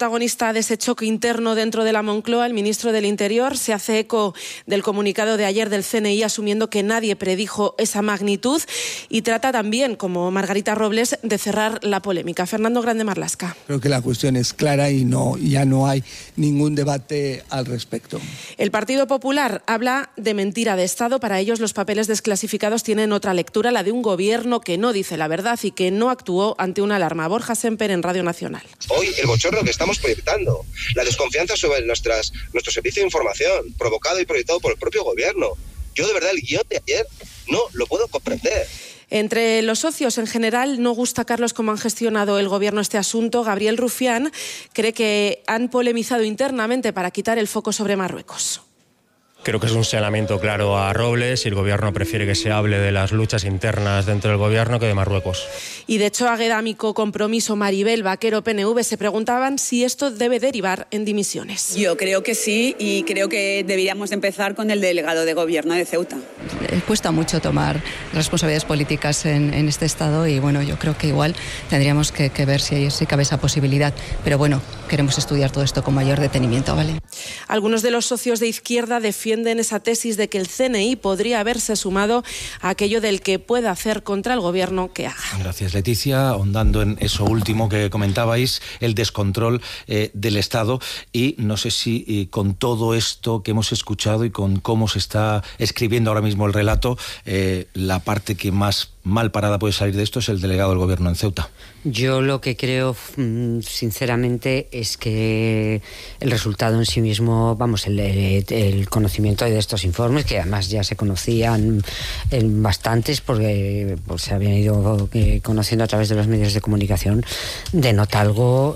protagonista de ese choque interno dentro de la Moncloa, el ministro del Interior, se hace eco del comunicado de ayer del CNI, asumiendo que nadie predijo esa magnitud, y trata también, como Margarita Robles, de cerrar la polémica. Fernando Grande Marlasca. Creo que la cuestión es clara y ya no hay ningún debate al respecto. El Partido Popular habla de mentira de Estado. Para ellos, los papeles desclasificados tienen otra lectura, la de un gobierno que no dice la verdad y que no actuó ante una alarma. Borja Semper en Radio Nacional. Hoy el bochorno que estamos proyectando, la desconfianza sobre nuestro servicio de información, provocado y proyectado por el propio gobierno. Yo de verdad el guión de ayer no lo puedo comprender. Entre los socios en general no gusta, Carlos, cómo han gestionado el gobierno este asunto. Gabriel Rufián cree que han polemizado internamente para quitar el foco sobre Marruecos. Creo que es un señalamiento claro a Robles y el gobierno prefiere que se hable de las luchas internas dentro del gobierno que de Marruecos. Y de hecho, Aguedámico, Compromiso, Maribel Vaquero, PNV, se preguntaban si esto debe derivar en dimisiones. Yo creo que sí, y creo que deberíamos empezar con el delegado de gobierno de Ceuta. Cuesta mucho tomar responsabilidades políticas en este estado y bueno, yo creo que igual tendríamos que ver si cabe esa posibilidad. Pero bueno, queremos estudiar todo esto con mayor detenimiento, ¿vale? Algunos de los socios de izquierda defienden esa tesis de que el CNI podría haberse sumado a aquello del que pueda hacer contra el gobierno que haga. Gracias, Leticia. Ahondando en eso último que comentabais, el descontrol del Estado, y no sé si con todo esto que hemos escuchado y con cómo se está escribiendo ahora mismo el relato, la parte que más mal parada puede salir de esto es el delegado del gobierno en Ceuta. Yo lo que creo, sinceramente, es que el resultado en sí mismo, vamos, el conocimiento de estos informes, que además ya se conocían bastantes porque se habían ido conociendo a través de los medios de comunicación, denota algo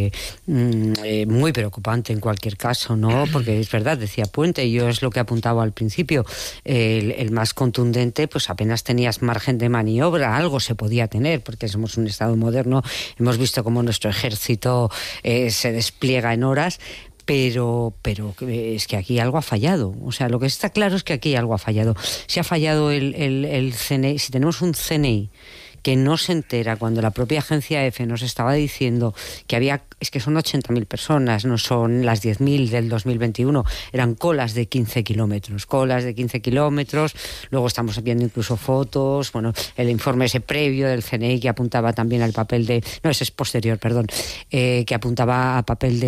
muy preocupante en cualquier caso, ¿no? Porque es verdad, decía Puente, y yo es lo que apuntaba al principio, el más contundente, pues apenas tenías margen de maniobra, algo se podía tener, porque somos un Estado moderno, hemos visto cómo nuestro ejército se despliega en horas, pero es que aquí algo ha fallado. O sea, lo que está claro es que aquí algo ha fallado. Si ha fallado el CNI, si tenemos un CNI que no se entera cuando la propia agencia EFE nos estaba diciendo que es que son 80.000 personas, no son las 10.000 del 2021, eran colas de 15 kilómetros, luego estamos viendo incluso fotos, bueno, el informe ese previo del CNI que apuntaba también al papel ese es posterior, perdón, que apuntaba al papel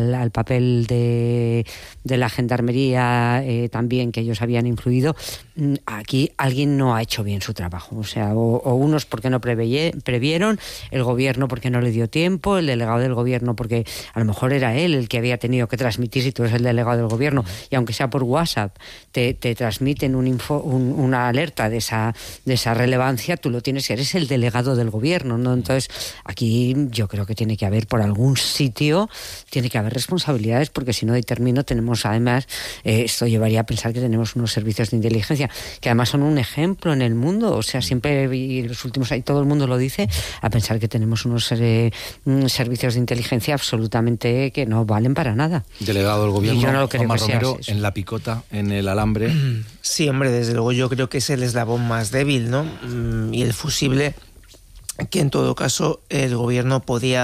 de la gendarmería también, que ellos habían influido. Aquí alguien no ha hecho bien su trabajo, o sea, o unos porque no previeron, el gobierno porque no le dio tiempo, el delegado del gobierno porque a lo mejor era él el que había tenido que transmitir, si tú eres el delegado del gobierno y aunque sea por WhatsApp te transmiten una alerta de esa relevancia, tú lo tienes, eres el delegado del gobierno, ¿no? Entonces aquí yo creo que tiene que haber, por algún sitio tiene que haber responsabilidades, porque si no, tenemos además, esto llevaría a pensar que tenemos unos servicios de inteligencia que además son un ejemplo en el mundo, o sea, siempre, y en los últimos años todo el mundo lo dice, a pensar que tenemos unos servicios de inteligencia absolutamente que no valen para nada. Delegado del gobierno, yo no lo creo Juanma que sea Romero, eso. en la picota, en el alambre. Sí, hombre, desde luego yo creo que es el eslabón más débil, ¿no? Y el fusible que en todo caso el gobierno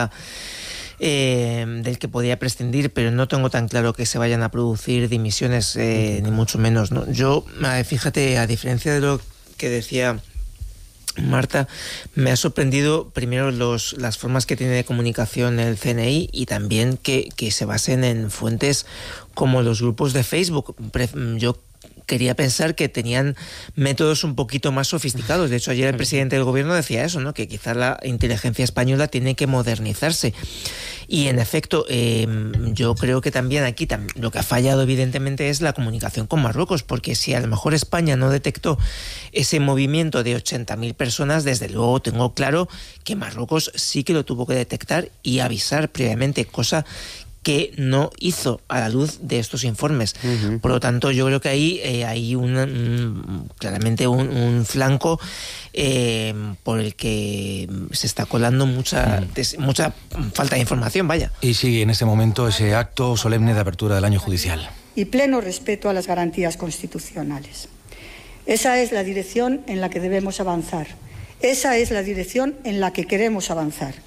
del que podía prescindir, pero no tengo tan claro que se vayan a producir dimisiones, ni mucho menos, ¿no? Yo, fíjate, a diferencia de lo que decía Marta, me ha sorprendido primero las formas que tiene de comunicación el CNI y también que se basen en fuentes como los grupos de Facebook. Yo quería pensar que tenían métodos un poquito más sofisticados. De hecho, ayer el presidente del gobierno decía eso, ¿no? Que quizá la inteligencia española tiene que modernizarse. Y en efecto, yo creo que también aquí lo que ha fallado evidentemente es la comunicación con Marruecos, porque si a lo mejor España no detectó ese movimiento de 80.000 personas, desde luego tengo claro que Marruecos sí que lo tuvo que detectar y avisar previamente, cosa que no hizo a la luz de estos informes. Uh-huh. Por lo tanto, yo creo que ahí hay claramente un flanco por el que se está colando mucha falta de información, vaya. Y sigue en este momento ese acto solemne de apertura del año judicial. Y pleno respeto a las garantías constitucionales. Esa es la dirección en la que debemos avanzar. Esa es la dirección en la que queremos avanzar.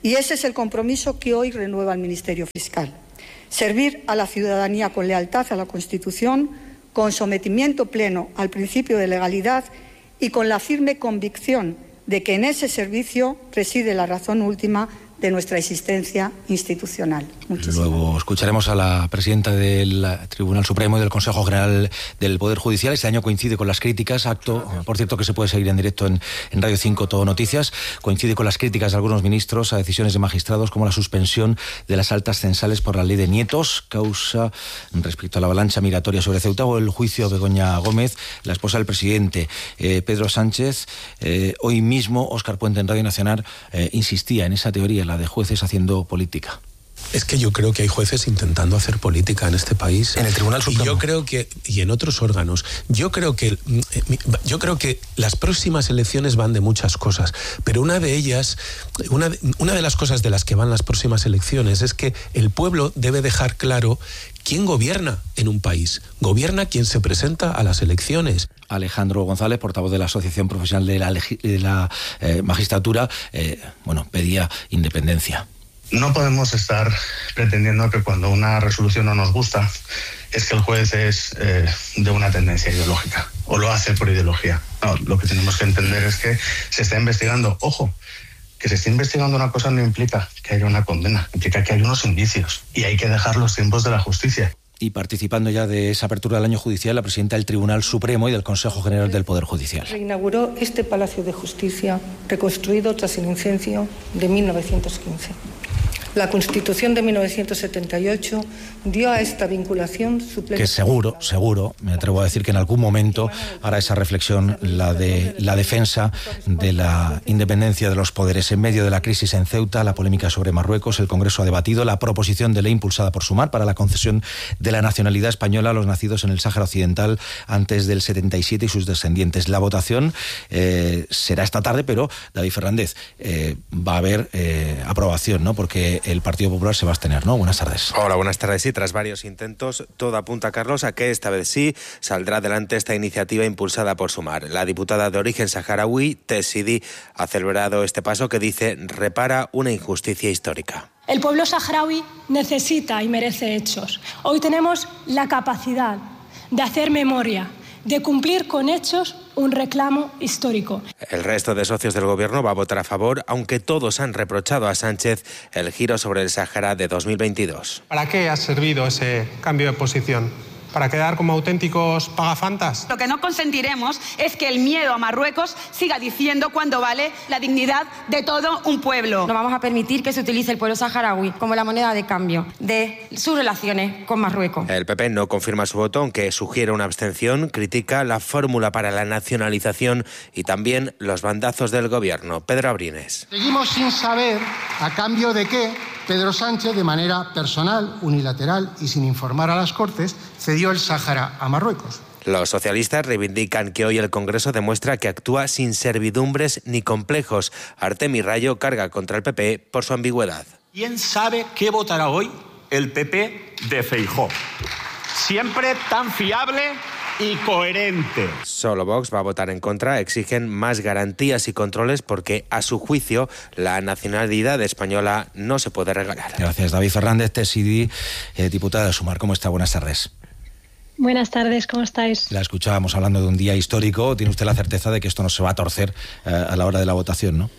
Y ese es el compromiso que hoy renueva el Ministerio Fiscal. Servir a la ciudadanía con lealtad a la Constitución, con sometimiento pleno al principio de legalidad y con la firme convicción de que en ese servicio reside la razón última de nuestra existencia institucional. Luego escucharemos a la presidenta del Tribunal Supremo y del Consejo General del Poder Judicial. Este año coincide con las críticas, acto, por cierto, que se puede seguir en directo en Radio 5 Todo Noticias, coincide con las críticas de algunos ministros a decisiones de magistrados como la suspensión de las altas censales por la ley de nietos, causa respecto a la avalancha migratoria sobre Ceuta, o el juicio de Begoña Gómez, la esposa del presidente Pedro Sánchez. Hoy mismo Óscar Puente en Radio Nacional insistía en esa teoría, la de jueces haciendo política. Es que yo creo que hay jueces intentando hacer política en este país. En el Tribunal Supremo. Y yo creo que, y en otros órganos. Yo creo que las próximas elecciones van de muchas cosas, pero una de ellas, una de las cosas de las que van las próximas elecciones es que el pueblo debe dejar claro quién gobierna en un país. Gobierna quien se presenta a las elecciones. Alejandro González, portavoz de la Asociación Profesional de la Magistratura, pedía independencia. No podemos estar pretendiendo que cuando una resolución no nos gusta es que el juez es de una tendencia ideológica o lo hace por ideología. No, lo que tenemos que entender es que se está investigando. Ojo, que se esté investigando una cosa no implica que haya una condena, implica que hay unos indicios y hay que dejar los tiempos de la justicia. Y participando ya de esa apertura del año judicial, la presidenta del Tribunal Supremo y del Consejo General del Poder Judicial. Reinauguró este Palacio de Justicia, reconstruido tras el incendio de 1915. La Constitución de 1978 dio a esta vinculación su plena... Que seguro, me atrevo a decir que en algún momento hará esa reflexión la de la defensa de la independencia de los poderes. En medio de la crisis en Ceuta, la polémica sobre Marruecos, el Congreso ha debatido la proposición de ley impulsada por Sumar para la concesión de la nacionalidad española a los nacidos en el Sáhara Occidental antes del 77 y sus descendientes. La votación será esta tarde, pero, David Fernández, va a haber aprobación, ¿no? Porque el Partido Popular se va a abstener, ¿no? Buenas tardes. Hola, buenas tardes. Sí, tras varios intentos, todo apunta, Carlos, a que esta vez sí saldrá adelante esta iniciativa impulsada por Sumar. La diputada de origen saharaui, Tess Sidi, ha celebrado este paso que dice repara una injusticia histórica. El pueblo saharaui necesita y merece hechos. Hoy tenemos la capacidad de hacer memoria, de cumplir con hechos un reclamo histórico. El resto de socios del gobierno va a votar a favor, aunque todos han reprochado a Sánchez el giro sobre el Sáhara de 2022. ¿Para qué ha servido ese cambio de posición? ¿Para quedar como auténticos pagafantas? Lo que no consentiremos es que el miedo a Marruecos siga diciendo cuánto vale la dignidad de todo un pueblo. No vamos a permitir que se utilice el pueblo saharaui como la moneda de cambio de sus relaciones con Marruecos. El PP no confirma su voto, aunque sugiere una abstención, critica la fórmula para la nacionalización y también los bandazos del gobierno. Pedro Abrines. Seguimos sin saber a cambio de qué Pedro Sánchez, de manera personal, unilateral y sin informar a las Cortes, cedió el Sáhara a Marruecos. Los socialistas reivindican que hoy el Congreso demuestra que actúa sin servidumbres ni complejos. Artemi Rayo carga contra el PP por su ambigüedad. ¿Quién sabe qué votará hoy el PP de Feijóo? Siempre tan fiable y coherente. Solo Vox va a votar en contra. Exigen más garantías y controles porque, a su juicio, la nacionalidad española no se puede regalar. Gracias, David Fernández, Tess Sidi, diputada de Sumar. ¿Cómo está? Buenas tardes. Buenas tardes, ¿cómo estáis? La escuchábamos hablando de un día histórico. ¿Tiene usted la certeza de que esto no se va a torcer a la hora de la votación, no?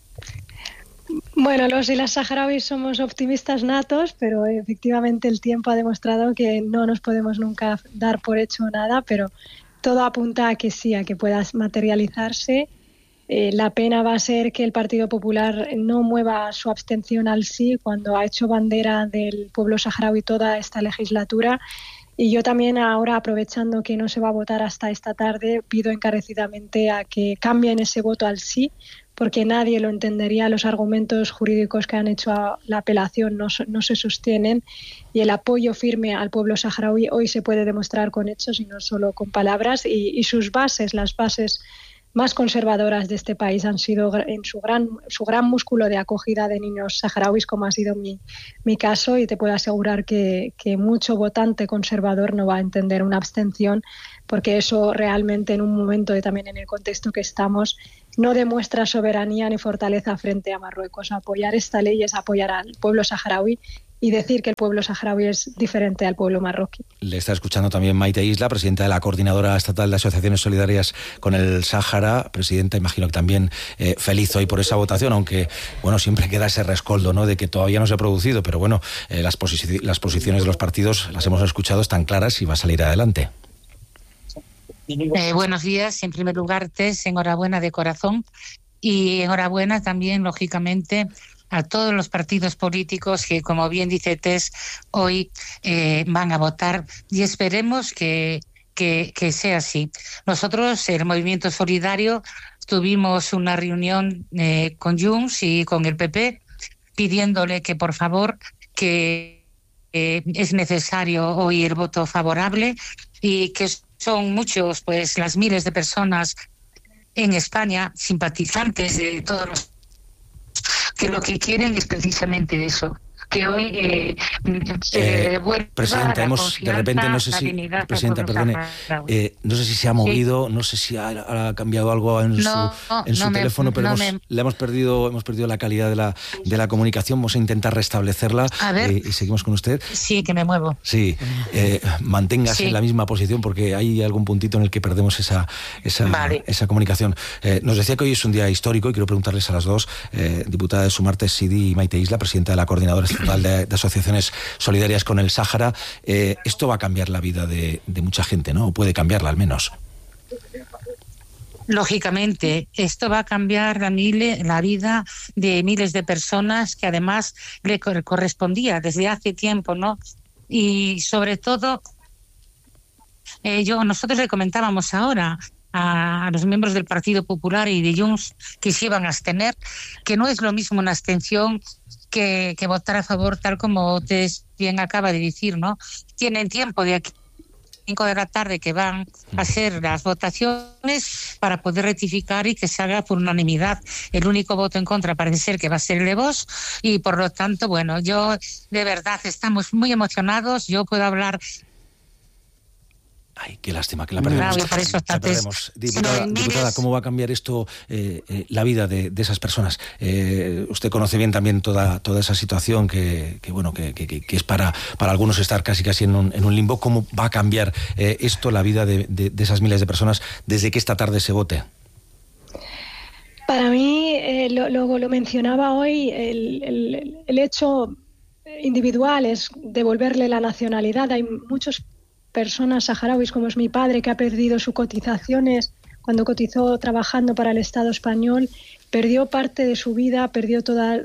Bueno, los y las saharauis somos optimistas natos, pero efectivamente el tiempo ha demostrado que no nos podemos nunca dar por hecho nada, pero todo apunta a que sí, a que pueda materializarse. La pena va a ser que el Partido Popular no mueva su abstención al sí cuando ha hecho bandera del pueblo saharaui toda esta legislatura. Y yo también ahora, aprovechando que no se va a votar hasta esta tarde, pido encarecidamente a que cambien ese voto al sí, porque nadie lo entendería. Los argumentos jurídicos que han hecho a la apelación no se sostienen y el apoyo firme al pueblo saharaui hoy se puede demostrar con hechos y no solo con palabras. Y sus bases, las bases más conservadoras de este país han sido en su gran músculo de acogida de niños saharauis, como ha sido mi caso, y te puedo asegurar que mucho votante conservador no va a entender una abstención, porque eso realmente en un momento y también en el contexto que estamos no demuestra soberanía ni fortaleza frente a Marruecos. Apoyar esta ley es apoyar al pueblo saharaui y decir que el pueblo saharaui es diferente al pueblo marroquí. Le está escuchando también Maite Isla, presidenta de la Coordinadora Estatal de Asociaciones Solidarias con el Sáhara. Presidenta, imagino que también feliz hoy por esa votación, aunque bueno, siempre queda ese rescoldo, ¿no?, de que todavía no se ha producido, pero bueno, las posiciones de los partidos las hemos escuchado, están claras y va a salir adelante. Buenos días. En primer lugar, Tess, enhorabuena de corazón y enhorabuena también, lógicamente, a todos los partidos políticos que, como bien dice Tess, hoy van a votar y esperemos que sea así. Nosotros, el Movimiento Solidario, tuvimos una reunión con Junts y con el PP pidiéndole que, por favor, que es necesario hoy el voto favorable y que son muchos, pues las miles de personas en España, simpatizantes de todos los que lo que quieren es precisamente eso, que hoy Presidenta, de repente no sé si presidenta, perdone, no sé si se ha movido, no sé si ha cambiado algo en su teléfono, pero le hemos perdido la calidad de la comunicación. Vamos a intentar restablecerla y seguimos con usted. Sí, que me muevo. Sí, manténgase en la misma posición porque hay algún puntito en el que perdemos esa comunicación. Nos decía que hoy es un día histórico y quiero preguntarles a las dos, diputada de Sumar, Tessidi y Maite Isla, presidenta de la Coordinadora Estatal de Asociaciones Solidarias con el Sáhara. Esto va a cambiar la vida de mucha gente, ¿no? O puede cambiarla al menos. Lógicamente, esto va a cambiar la vida de miles de personas que además le correspondía desde hace tiempo, ¿no? Y sobre todo, nosotros le comentábamos ahora a los miembros del Partido Popular y de Junts que se iban a abstener, que no es lo mismo una abstención que votar a favor, tal como usted bien acaba de decir, ¿no? Tienen tiempo de aquí 5 de la tarde que van a hacer las votaciones para poder rectificar y que se haga por unanimidad. El único voto en contra parece ser que va a ser el de Vox y por lo tanto, bueno, yo de verdad estamos muy emocionados. Yo puedo hablar. Ay, qué lástima que la perdemos. Diputada, ¿cómo va a cambiar esto la vida de esas personas? Usted conoce bien también toda esa situación que es para algunos estar casi en un limbo. ¿Cómo va a cambiar esto la vida de esas miles de personas desde que esta tarde se vote? Para mí, lo mencionaba hoy, el hecho individual es devolverle la nacionalidad. Hay muchos personas saharauis, como es mi padre, que ha perdido sus cotizaciones cuando cotizó trabajando para el Estado español, perdió parte de su vida, perdió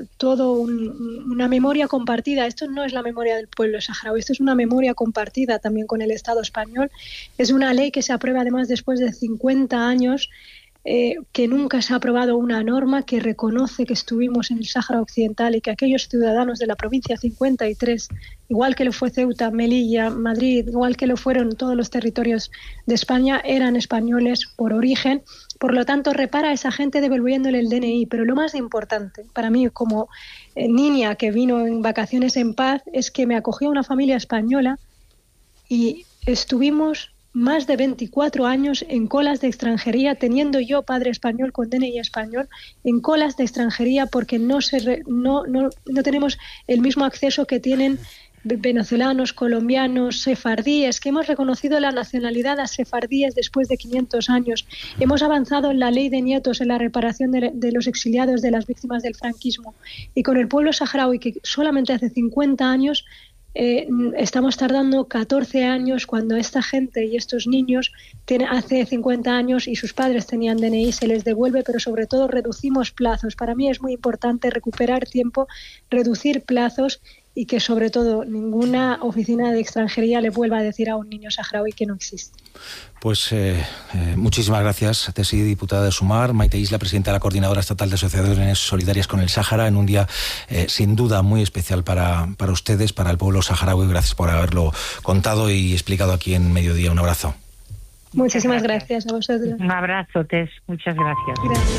una memoria compartida. Esto no es la memoria del pueblo saharaui, esto es una memoria compartida también con el Estado español. Es una ley que se aprueba además después de 50 años, que nunca se ha aprobado una norma que reconoce que estuvimos en el Sáhara Occidental y que aquellos ciudadanos de la provincia 53, igual que lo fue Ceuta, Melilla, Madrid, igual que lo fueron todos los territorios de España, eran españoles por origen. Por lo tanto, repara a esa gente devolviéndole el DNI. Pero lo más importante para mí, como niña que vino en vacaciones en paz, es que me acogió una familia española y estuvimos más de 24 años en colas de extranjería, teniendo yo padre español con DNI español, en colas de extranjería porque no tenemos el mismo acceso que tienen venezolanos, colombianos, sefardíes, que hemos reconocido la nacionalidad a sefardíes después de 500 años. Hemos avanzado en la ley de nietos, en la reparación de los exiliados, de las víctimas del franquismo. Y con el pueblo saharaui, que solamente hace 50 años estamos tardando 14 años cuando esta gente y estos niños hace 50 años y sus padres tenían DNI, se les devuelve, pero sobre todo reducimos plazos. Para mí es muy importante recuperar tiempo, reducir plazos y que sobre todo ninguna oficina de extranjería le vuelva a decir a un niño saharaui que no existe. Pues muchísimas gracias, Tessidi, diputada de Sumar, Maite Isla, presidenta de la Coordinadora Estatal de Asociaciones Solidarias con el Sáhara, en un día sin duda muy especial para ustedes, para el pueblo saharaui. Gracias por haberlo contado y explicado aquí en Mediodía. Un abrazo. Muchísimas gracias a vosotros. Un abrazo, Tess. Muchas gracias.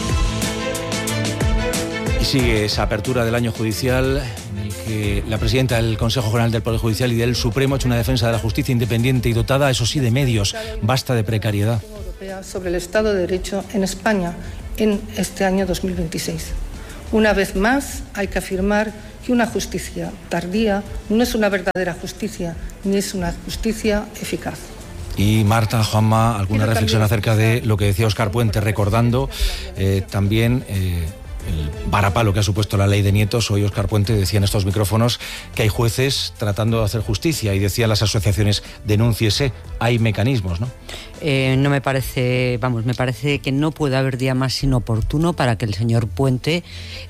Y sigue esa apertura del año judicial en el que la presidenta del Consejo General del Poder Judicial y del Supremo ha hecho una defensa de la justicia independiente y dotada, eso sí, de medios. Basta de precariedad. Sobre el Estado de Derecho en España en este año 2026. Una vez más, hay que afirmar que una justicia tardía no es una verdadera justicia, ni es una justicia eficaz. Y Marta, Juanma, ¿alguna reflexión acerca de lo que decía Óscar Puente, recordando también el varapalo que ha supuesto la ley de nietos? Hoy Óscar Puente decía en estos micrófonos que hay jueces tratando de hacer justicia y decían las asociaciones, denúnciese, hay mecanismos, ¿no? No me parece, me parece que no puede haber día más inoportuno para que el señor Puente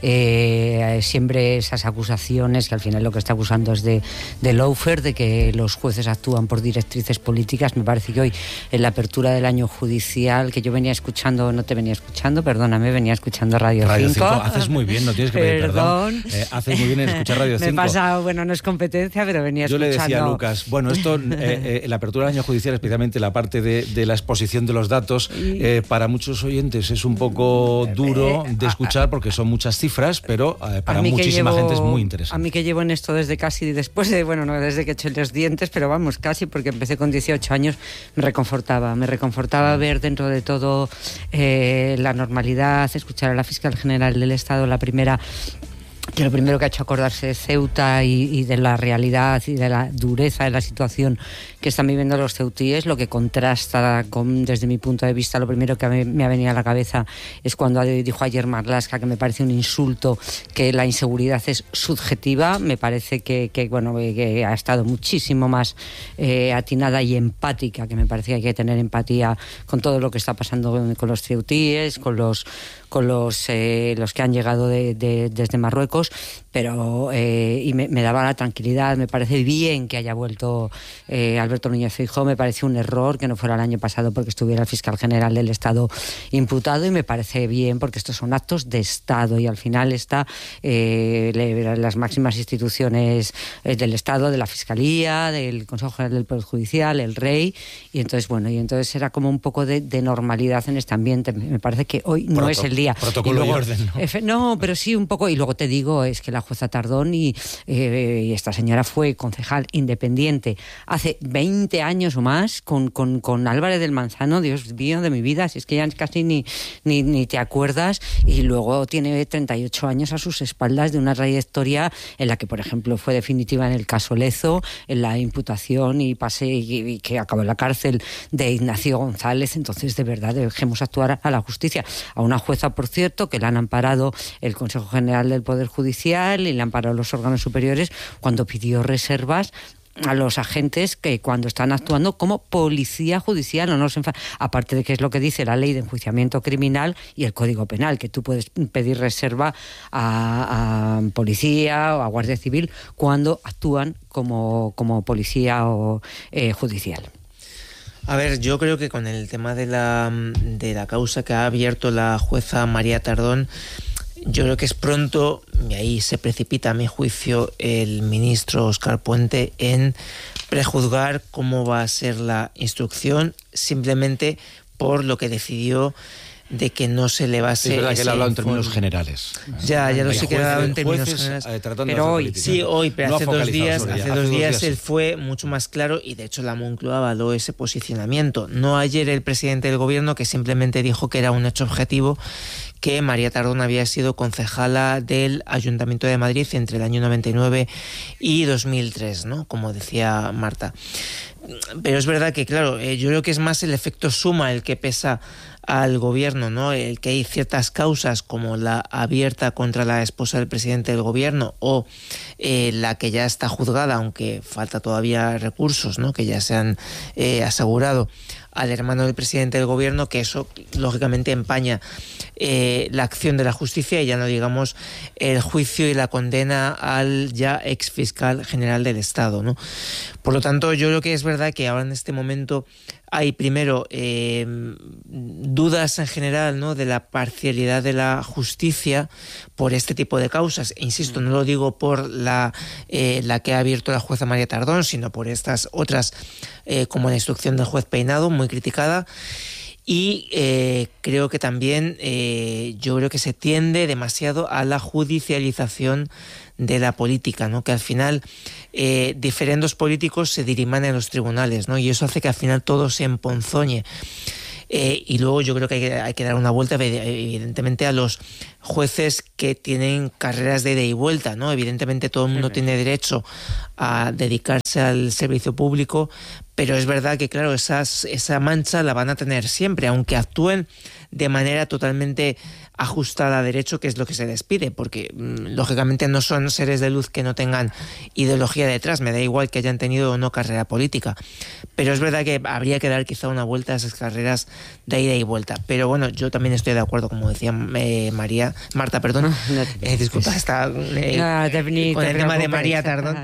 siembre esas acusaciones, que al final lo que está acusando es de lawfare, de que los jueces actúan por directrices políticas. Me parece que hoy, en la apertura del año judicial, que yo venía escuchando, no te venía escuchando, perdóname, venía escuchando Radio 5. Haces muy bien, no tienes que pedir perdón. Haces muy bien en escuchar Radio 5. Me pasa, no es competencia, pero venía escuchando. Yo le decía a Lucas, esto, en la apertura del año judicial, especialmente la parte de la exposición de los datos, para muchos oyentes es un poco duro de escuchar porque son muchas cifras, pero para muchísima gente es muy interesante. A mí que llevo en esto desde casi después de, no desde que eché los dientes, pero casi, porque empecé con 18 años, me reconfortaba ver dentro de todo la normalidad, escuchar a la fiscal general del Estado, que lo primero que ha hecho acordarse de Ceuta y de la realidad y de la dureza de la situación que están viviendo los ceutíes, lo que contrasta desde mi punto de vista, lo primero que me ha venido a la cabeza es cuando dijo ayer Marlaska, que me parece un insulto, que la inseguridad es subjetiva. Me parece que ha estado muchísimo más atinada y empática, que me parece que hay que tener empatía con todo lo que está pasando con los ceutíes, con los que han llegado desde Marruecos, pero y me daba la tranquilidad. Me parece bien que haya vuelto Alberto Núñez Feijóo. Me parece un error que no fuera el año pasado porque estuviera el fiscal general del Estado imputado, y me parece bien porque estos son actos de Estado y al final está las máximas instituciones del Estado, de la Fiscalía, del Consejo General del Poder Judicial, el Rey, y entonces era como un poco de normalidad en este ambiente. Me parece que hoy no es el día. Protocolo y orden, ¿no? No, pero sí un poco. Y luego te digo, es que la jueza Tardón y esta señora fue concejal independiente hace 20 años o más con Álvarez del Manzano, Dios mío de mi vida, si es que ya casi ni te acuerdas, y luego tiene 38 años a sus espaldas de una trayectoria en la que, por ejemplo, fue definitiva en el caso Lezo, en la imputación y que acabó en la cárcel de Ignacio González. Entonces, de verdad, dejemos actuar a la justicia. A una jueza, por cierto, que la han amparado el Consejo General del Poder Judicial y le han amparado los órganos superiores cuando pidió reservas a los agentes que cuando están actuando como policía judicial. Aparte de que es lo que dice la ley de enjuiciamiento criminal y el Código Penal, que tú puedes pedir reserva a policía o a Guardia Civil cuando actúan como policía o judicial. A ver, yo creo que con el tema de la causa que ha abierto la jueza María Tardón, yo creo que es pronto, y ahí se precipita a mi juicio el ministro Óscar Puente en prejuzgar cómo va a ser la instrucción, simplemente por lo que decidió de que no se le va a ser. Es verdad que él ha hablado en términos generales. Ya lo sé que ha hablado en términos generales. Pero hoy, pero no hace dos días él fue mucho más claro, y de hecho la Moncloa avaló ese posicionamiento. No ayer el presidente del gobierno, que simplemente dijo que era un hecho objetivo que María Tardón había sido concejala del Ayuntamiento de Madrid entre el año 99 y 2003, ¿no? Como decía Marta. Pero es verdad que, claro, yo creo que es más el efecto suma el que pesa al gobierno, ¿no? El que hay ciertas causas como la abierta contra la esposa del presidente del gobierno o la que ya está juzgada, aunque falta todavía recursos, ¿no? Que ya se han asegurado al hermano del presidente del gobierno, que eso lógicamente empaña la acción de la justicia, y ya no digamos el juicio y la condena al ya ex fiscal general del Estado, ¿no? Por lo tanto, yo creo que es verdad que ahora en este momento hay primero dudas en general, ¿no?, de la parcialidad de la justicia por este tipo de causas. E insisto, no lo digo por la que ha abierto la jueza María Tardón, sino por estas otras, como la instrucción del juez Peinado, muy criticada. Y creo que también yo creo que se tiende demasiado a la judicialización de la política, ¿no? Que al final diferendos políticos se diriman en los tribunales, ¿no? Y eso hace que al final todo se emponzoñe. Y luego yo creo que hay que dar una vuelta, evidentemente, a los jueces que tienen carreras de ida y vuelta, ¿no? Evidentemente todo el mundo tiene derecho a dedicarse al servicio público, pero es verdad que, claro, esa mancha la van a tener siempre, aunque actúen de manera totalmente ajustada a derecho, que es lo que se les pide, porque lógicamente no son seres de luz que no tengan ideología detrás, me da igual que hayan tenido o no carrera política, pero es verdad que habría que dar quizá una vuelta a esas carreras de ida y vuelta. Pero bueno, yo también estoy de acuerdo, como decía Marta, perdón, disculpa, está con el tema de María Tardón.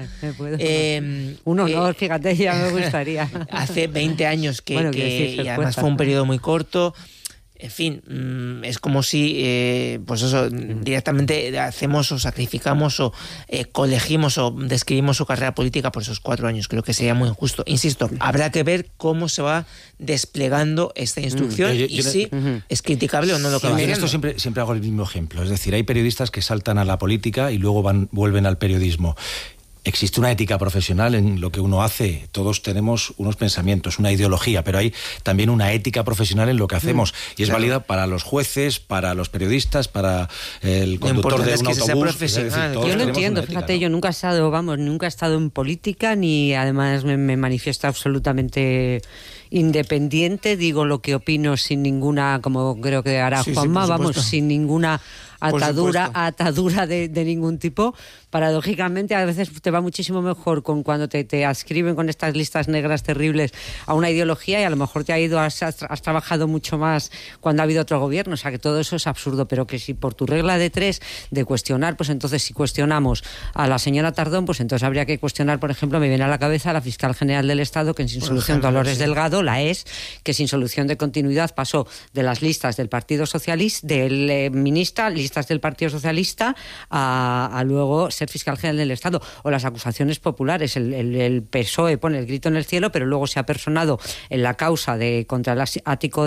Fíjate, ya me gustaría. Hace 20 años y además fue un periodo muy corto. En fin, es como si, pues eso, directamente hacemos o sacrificamos o colegimos o describimos su carrera política por esos 4 años. Creo que sería muy injusto. Insisto, habrá que ver cómo se va desplegando esta instrucción y si es criticable o no lo que va a hacer. Esto siempre hago el mismo ejemplo. Es decir, hay periodistas que saltan a la política y luego vuelven al periodismo. Existe una ética profesional en lo que uno hace. Todos tenemos unos pensamientos, una ideología, pero hay también una ética profesional en lo que hacemos. Y es válida para los jueces, para los periodistas, para el conductor de un autobús. Yo lo entiendo, fíjate, ¿no? Yo nunca he estado en política, ni además me manifiesto absolutamente independiente, digo lo que opino sin ninguna, como creo que hará Juanma, sin ninguna atadura de ningún tipo. Paradójicamente, a veces te va muchísimo mejor con cuando te adscriben con estas listas negras terribles a una ideología, y a lo mejor has trabajado mucho más cuando ha habido otro gobierno. O sea, que todo eso es absurdo, pero que si por tu regla de 3 de cuestionar, pues entonces si cuestionamos a la señora Tardón, pues entonces habría que cuestionar, por ejemplo, me viene a la cabeza la fiscal general del Estado, que sin solución, Dolores Delgado, que sin solución de continuidad pasó de las listas del Partido Socialista, listas del Partido Socialista, a luego ser fiscal general del Estado. O las acusaciones populares, el PSOE pone el grito en el cielo, pero luego se ha personado en la causa contra el ático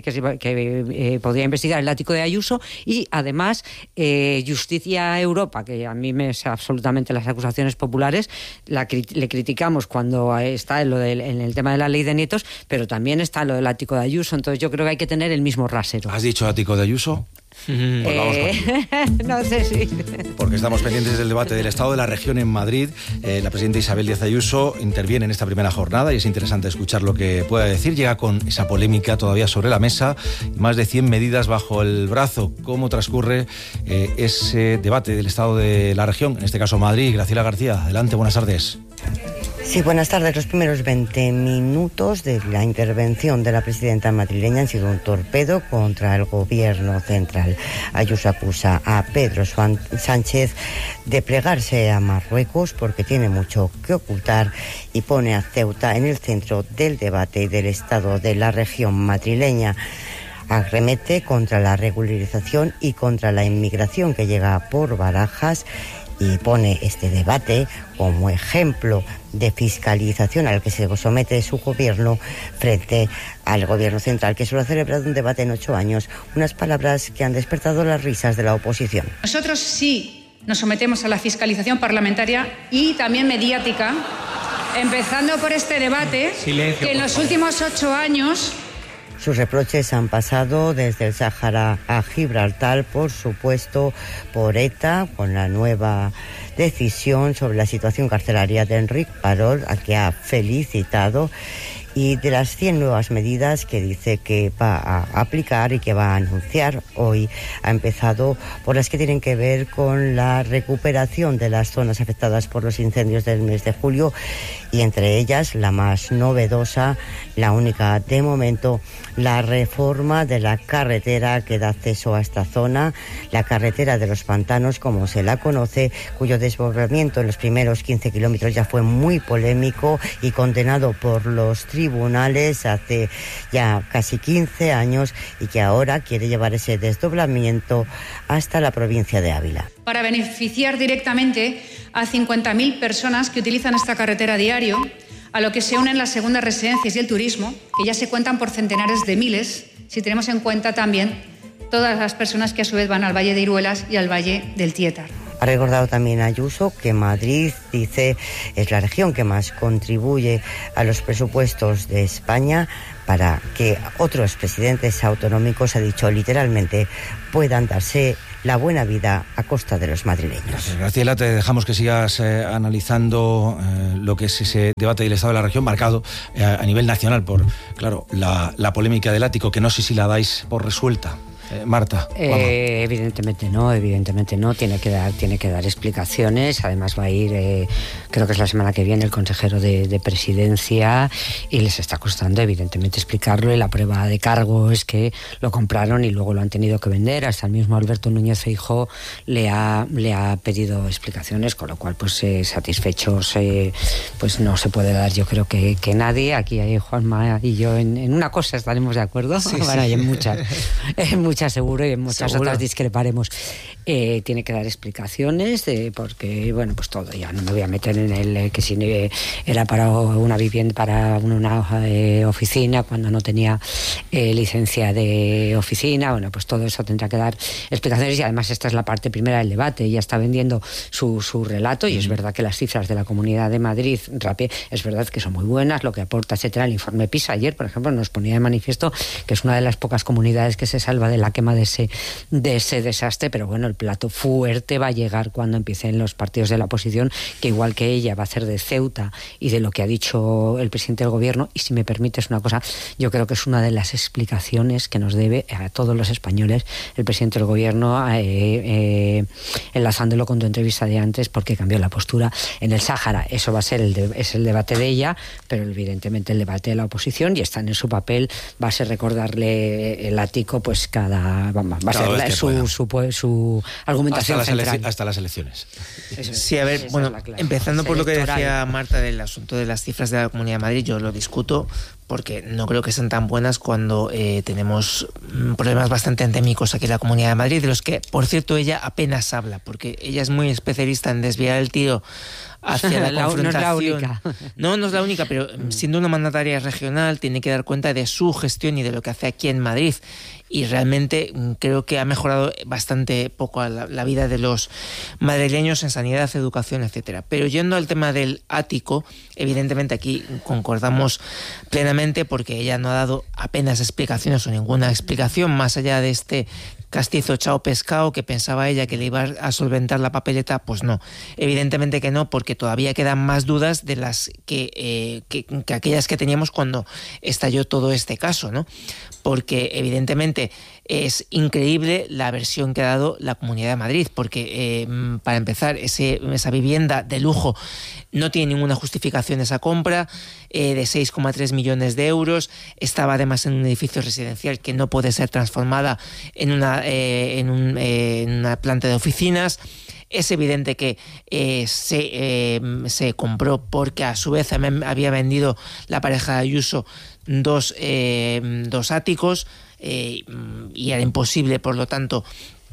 que podría investigar el ático de Ayuso, y además Justicia Europa, que a mí me es absolutamente las acusaciones populares, le criticamos cuando está en el tema de la ley de nietos, pero también está lo del ático de Ayuso. Entonces yo creo que hay que tener el mismo rasero. ¿Has dicho ático de Ayuso? Pues vamos no sé si... Porque estamos pendientes del debate del Estado de la Región en Madrid. La presidenta Isabel Díaz Ayuso interviene en esta primera jornada y es interesante escuchar lo que pueda decir. Llega con esa polémica todavía sobre la mesa, más de 100 medidas bajo el brazo. ¿Cómo transcurre ese debate del Estado de la Región? En este caso Madrid. Graciela García, adelante, buenas tardes. Sí, buenas tardes. Los primeros 20 minutos de la intervención de la presidenta madrileña han sido un torpedo contra el gobierno central. Ayuso acusa a Pedro Sánchez de plegarse a Marruecos porque tiene mucho que ocultar y pone a Ceuta en el centro del debate del Estado de la Región madrileña. Arremete contra la regularización y contra la inmigración que llega por Barajas y pone este debate como ejemplo de fiscalización al que se somete su gobierno frente al gobierno central, que solo ha celebrado un debate en 8 años. Unas palabras que han despertado las risas de la oposición. Nosotros sí nos sometemos a la fiscalización parlamentaria y también mediática, empezando por este debate. Silencio, que en los últimos 8 años... Sus reproches han pasado desde el Sáhara a Gibraltar, por supuesto, por ETA, con la nueva decisión sobre la situación carcelaria de Enric Parol, al que ha felicitado, y de las 100 nuevas medidas que dice que va a aplicar y que va a anunciar hoy. Ha empezado por las que tienen que ver con la recuperación de las zonas afectadas por los incendios del mes de julio, y entre ellas la más novedosa, la única de momento, la reforma de la carretera que da acceso a esta zona, la carretera de los pantanos, como se la conoce, cuyo desbordamiento en los primeros 15 kilómetros ya fue muy polémico y condenado por los tribunales hace ya casi 15 años, y que ahora quiere llevar ese desdoblamiento hasta la provincia de Ávila. Para beneficiar directamente a 50.000 personas que utilizan esta carretera a diario, a lo que se unen las segundas residencias y el turismo, que ya se cuentan por centenares de miles, si tenemos en cuenta también todas las personas que a su vez van al Valle de Iruelas y al Valle del Tietar. Ha recordado también Ayuso que Madrid, dice, es la región que más contribuye a los presupuestos de España para que otros presidentes autonómicos, ha dicho literalmente, puedan darse la buena vida a costa de los madrileños. Gracias, Graciela. Te dejamos que sigas analizando lo que es ese debate del Estado de la región, marcado a nivel nacional por, claro, la polémica del ático, que no sé si la dais por resuelta. Marta. Evidentemente no, tiene que dar explicaciones. Además va a ir, creo que es la semana que viene, el consejero de Presidencia, y les está costando evidentemente explicarlo, y la prueba de cargo es que lo compraron y luego lo han tenido que vender. Hasta el mismo Alberto Núñez Feijóo le ha pedido explicaciones, con lo cual pues satisfechos pues no se puede dar, yo creo que nadie. Aquí hay Juanma y yo en una cosa estaremos de acuerdo, sí, bueno, sí. Y en muchas seguro, y en muchas otras discreparemos. Tiene que dar explicaciones porque, bueno, pues todo, ya no me voy a meter en el que si era para una vivienda, para una oficina, cuando no tenía licencia de oficina. Bueno, pues todo eso tendrá que dar explicaciones, y además esta es la parte primera del debate. Ella está vendiendo su relato, y es verdad que las cifras de la Comunidad de Madrid, es verdad que son muy buenas, lo que aporta, etcétera. El informe PISA ayer, por ejemplo, nos ponía de manifiesto que es una de las pocas comunidades que se salva de la quema de ese desastre, pero bueno, el plato fuerte va a llegar cuando empiecen los partidos de la oposición, que igual que ella va a hacer de Ceuta y de lo que ha dicho el presidente del gobierno. Y si me permites una cosa, yo creo que es una de las explicaciones que nos debe a todos los españoles el presidente del gobierno, enlazándolo con tu entrevista de antes, porque cambió la postura en el Sáhara. Eso va a ser es el debate de ella, pero evidentemente el debate de la oposición, y están en su papel, va a ser recordarle el ático, pues va a ser su argumentación central. Hasta las elecciones. Sí, a ver, bueno, empezando por lo que decía Marta del asunto de las cifras de la Comunidad de Madrid, yo lo discuto porque no creo que sean tan buenas cuando tenemos problemas bastante endémicos aquí en la Comunidad de Madrid, de los que, por cierto, ella apenas habla, porque ella es muy especialista en desviar el tiro hacia la confrontación. No es la única. No es la única, pero siendo una mandataria regional tiene que dar cuenta de su gestión y de lo que hace aquí en Madrid. Y realmente creo que ha mejorado bastante poco la vida de los madrileños en sanidad, educación, etcétera. Pero yendo al tema del ático, evidentemente aquí concordamos plenamente, porque ella no ha dado apenas explicaciones o ninguna explicación más allá de este castizo chao pescado que pensaba ella que le iba a solventar la papeleta. Pues no, evidentemente que no, porque todavía quedan más dudas de las que aquellas que teníamos cuando estalló todo este caso, ¿no? Porque evidentemente es increíble la versión que ha dado la Comunidad de Madrid, porque para empezar, esa vivienda de lujo no tiene ninguna justificación, esa compra de 6,3 millones de euros, estaba además en un edificio residencial que no puede ser transformada en una planta de oficinas. Es evidente que se compró porque a su vez había vendido la pareja de Ayuso dos áticos, y era imposible, por lo tanto,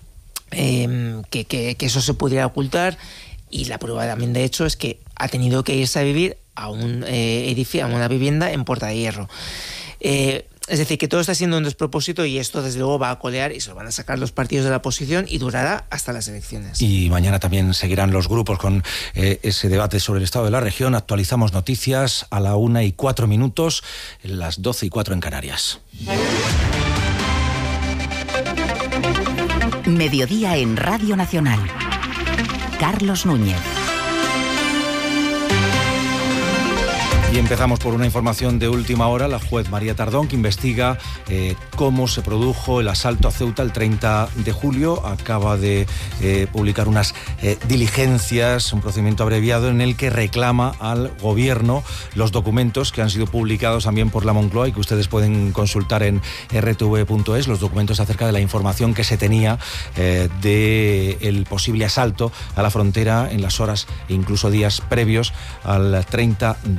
que eso se pudiera ocultar. Y la prueba también, de hecho, es que ha tenido que irse a vivir a un edificio, a una vivienda en Puerta de Hierro. Es decir, que todo está siendo un despropósito, y esto desde luego va a colear y se lo van a sacar los partidos de la oposición, y durará hasta las elecciones. Y mañana también seguirán los grupos con ese debate sobre el estado de la región. Actualizamos noticias a la 1:04, las 12:04 en Canarias. Mediodía en Radio Nacional. Carlos Núñez. Y empezamos por una información de última hora. La juez María Tardón, que investiga cómo se produjo el asalto a Ceuta el 30 de julio, acaba de publicar unas diligencias, un procedimiento abreviado en el que reclama al gobierno los documentos que han sido publicados también por la Moncloa y que ustedes pueden consultar en rtv.es, los documentos acerca de la información que se tenía del posible asalto a la frontera en las horas e incluso días previos al 30 de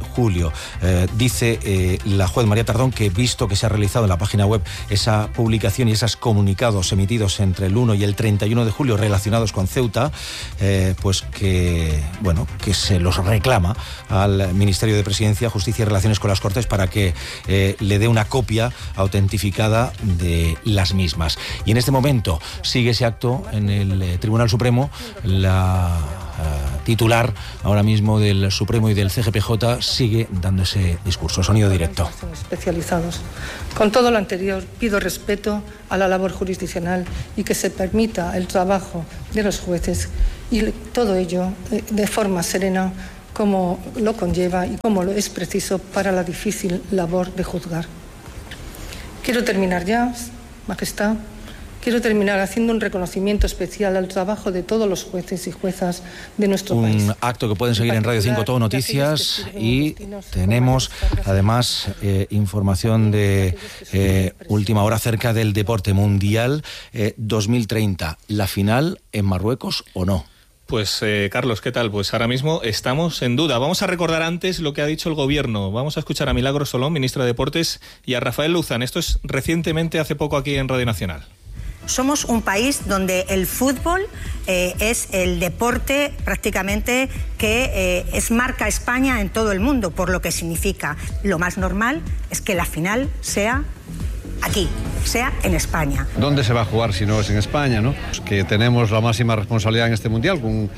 julio. Dice la juez María Tardón que, visto que se ha realizado en la página web esa publicación y esos comunicados emitidos entre el 1 y el 31 de julio relacionados con Ceuta, pues que se los reclama al Ministerio de Presidencia, Justicia y Relaciones con las Cortes para que le dé una copia autentificada de las mismas. Y en este momento sigue ese acto en el Tribunal Supremo. La titular ahora mismo del Supremo y del CGPJ sigue dando ese discurso. Sonido directo. Especializados. Con todo lo anterior, pido respeto a la labor jurisdiccional y que se permita el trabajo de los jueces, y todo ello de forma serena, como lo conlleva y como lo es preciso para la difícil labor de juzgar. Quiero terminar ya, Majestad. Quiero terminar haciendo un reconocimiento especial al trabajo de todos los jueces y juezas de nuestro país. Un acto que pueden seguir en Radio 5 Todo Noticias, y tenemos además información de última hora acerca del deporte mundial 2030. ¿La final en Marruecos o no? Pues Carlos, ¿qué tal? Pues ahora mismo estamos en duda. Vamos a recordar antes lo que ha dicho el Gobierno. Vamos a escuchar a Milagros Solón, ministra de Deportes, y a Rafael Luzán. Esto es recientemente, hace poco, aquí en Radio Nacional. Somos un país donde el fútbol es el deporte prácticamente que es marca España en todo el mundo, por lo que significa. Lo más normal es que la final sea aquí, sea en España. ¿Dónde se va a jugar si no es en España, no? Que tenemos la máxima responsabilidad en este Mundial, con un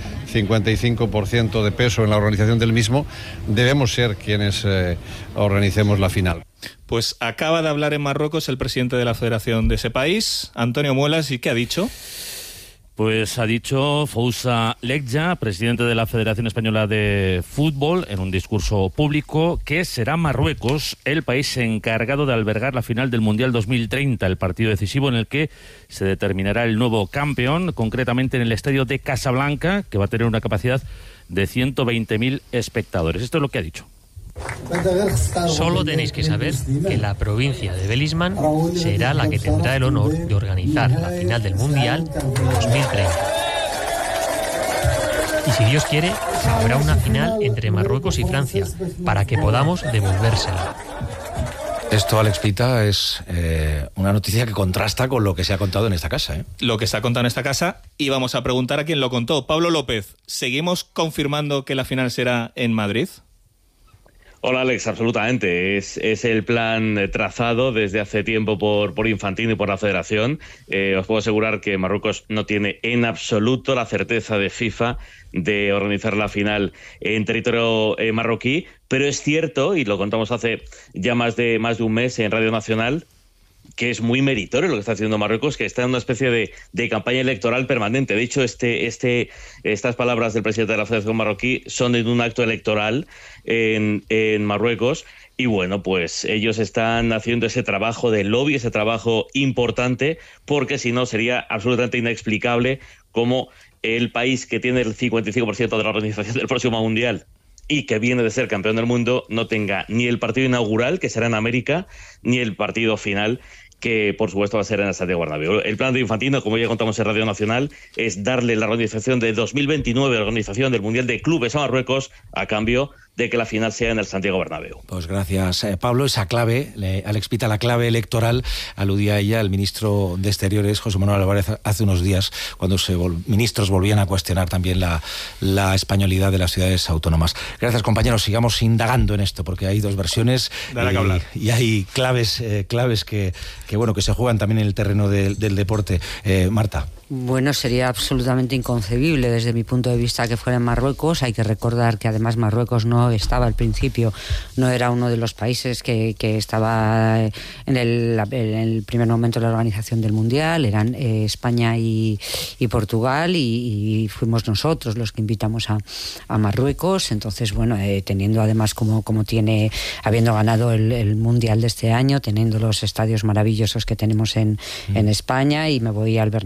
55% de peso en la organización del mismo, debemos ser quienes organicemos la final. Pues acaba de hablar en Marruecos el presidente de la federación de ese país, Antonio Muelas, ¿y qué ha dicho? Pues ha dicho Fousa Lekja, presidente de la Federación Española de Fútbol, en un discurso público, que será Marruecos el país encargado de albergar la final del Mundial 2030, el partido decisivo en el que se determinará el nuevo campeón, concretamente en el estadio de Casablanca, que va a tener una capacidad de 120.000 espectadores. Esto es lo que ha dicho. Solo tenéis que saber que la provincia de Belisman será la que tendrá el honor de organizar la final del Mundial 2030. Y si Dios quiere, habrá una final entre Marruecos y Francia, para que podamos devolvérsela. Esto, Alex Pita, es una noticia que contrasta con lo que se ha contado en esta casa, ¿eh? Lo que se ha contado en esta casa, y vamos a preguntar a quién lo contó. Pablo López, ¿seguimos confirmando que la final será en Madrid? Hola Alex, absolutamente. Es el plan trazado desde hace tiempo por Infantino y por la Federación. Os puedo asegurar que Marruecos no tiene en absoluto la certeza de FIFA de organizar la final en territorio marroquí, pero es cierto, y lo contamos hace ya más de un mes en Radio Nacional, que es muy meritorio lo que está haciendo Marruecos, que está en una especie de campaña electoral permanente. De hecho, estas palabras del presidente de la Federación marroquí son en un acto electoral en Marruecos. Y bueno, pues ellos están haciendo ese trabajo de lobby, ese trabajo importante, porque si no sería absolutamente inexplicable cómo el país que tiene el 55% de la organización del próximo Mundial y que viene de ser campeón del mundo no tenga ni el partido inaugural, que será en América, ni el partido final, que por supuesto va a ser en el Santiago Bernabéu. El plan de Infantino, como ya contamos en Radio Nacional, es darle la organización de 2029, la organización del Mundial de Clubes a Marruecos, a cambio de que la final sea en el Santiago Bernabéu. Pues gracias, Pablo. Esa clave, Alex Pita, la clave electoral, aludía a ella el ministro de Exteriores, José Manuel Álvarez, hace unos días, cuando ministros volvían a cuestionar también la españolidad de las ciudades autónomas. Gracias, compañeros. Sigamos indagando en esto, porque hay dos versiones y hay claves que se juegan también en el terreno del deporte. Marta. Bueno, sería absolutamente inconcebible desde mi punto de vista que fuera en Marruecos. Hay que recordar que además Marruecos no estaba al principio, no era uno de los países que estaba en el primer momento de la organización del Mundial. Eran España y Portugal, y fuimos nosotros los que invitamos a Marruecos. Entonces, bueno, teniendo además habiendo ganado el Mundial de este año, teniendo los estadios maravillosos que tenemos en España, y me voy al Bernabéu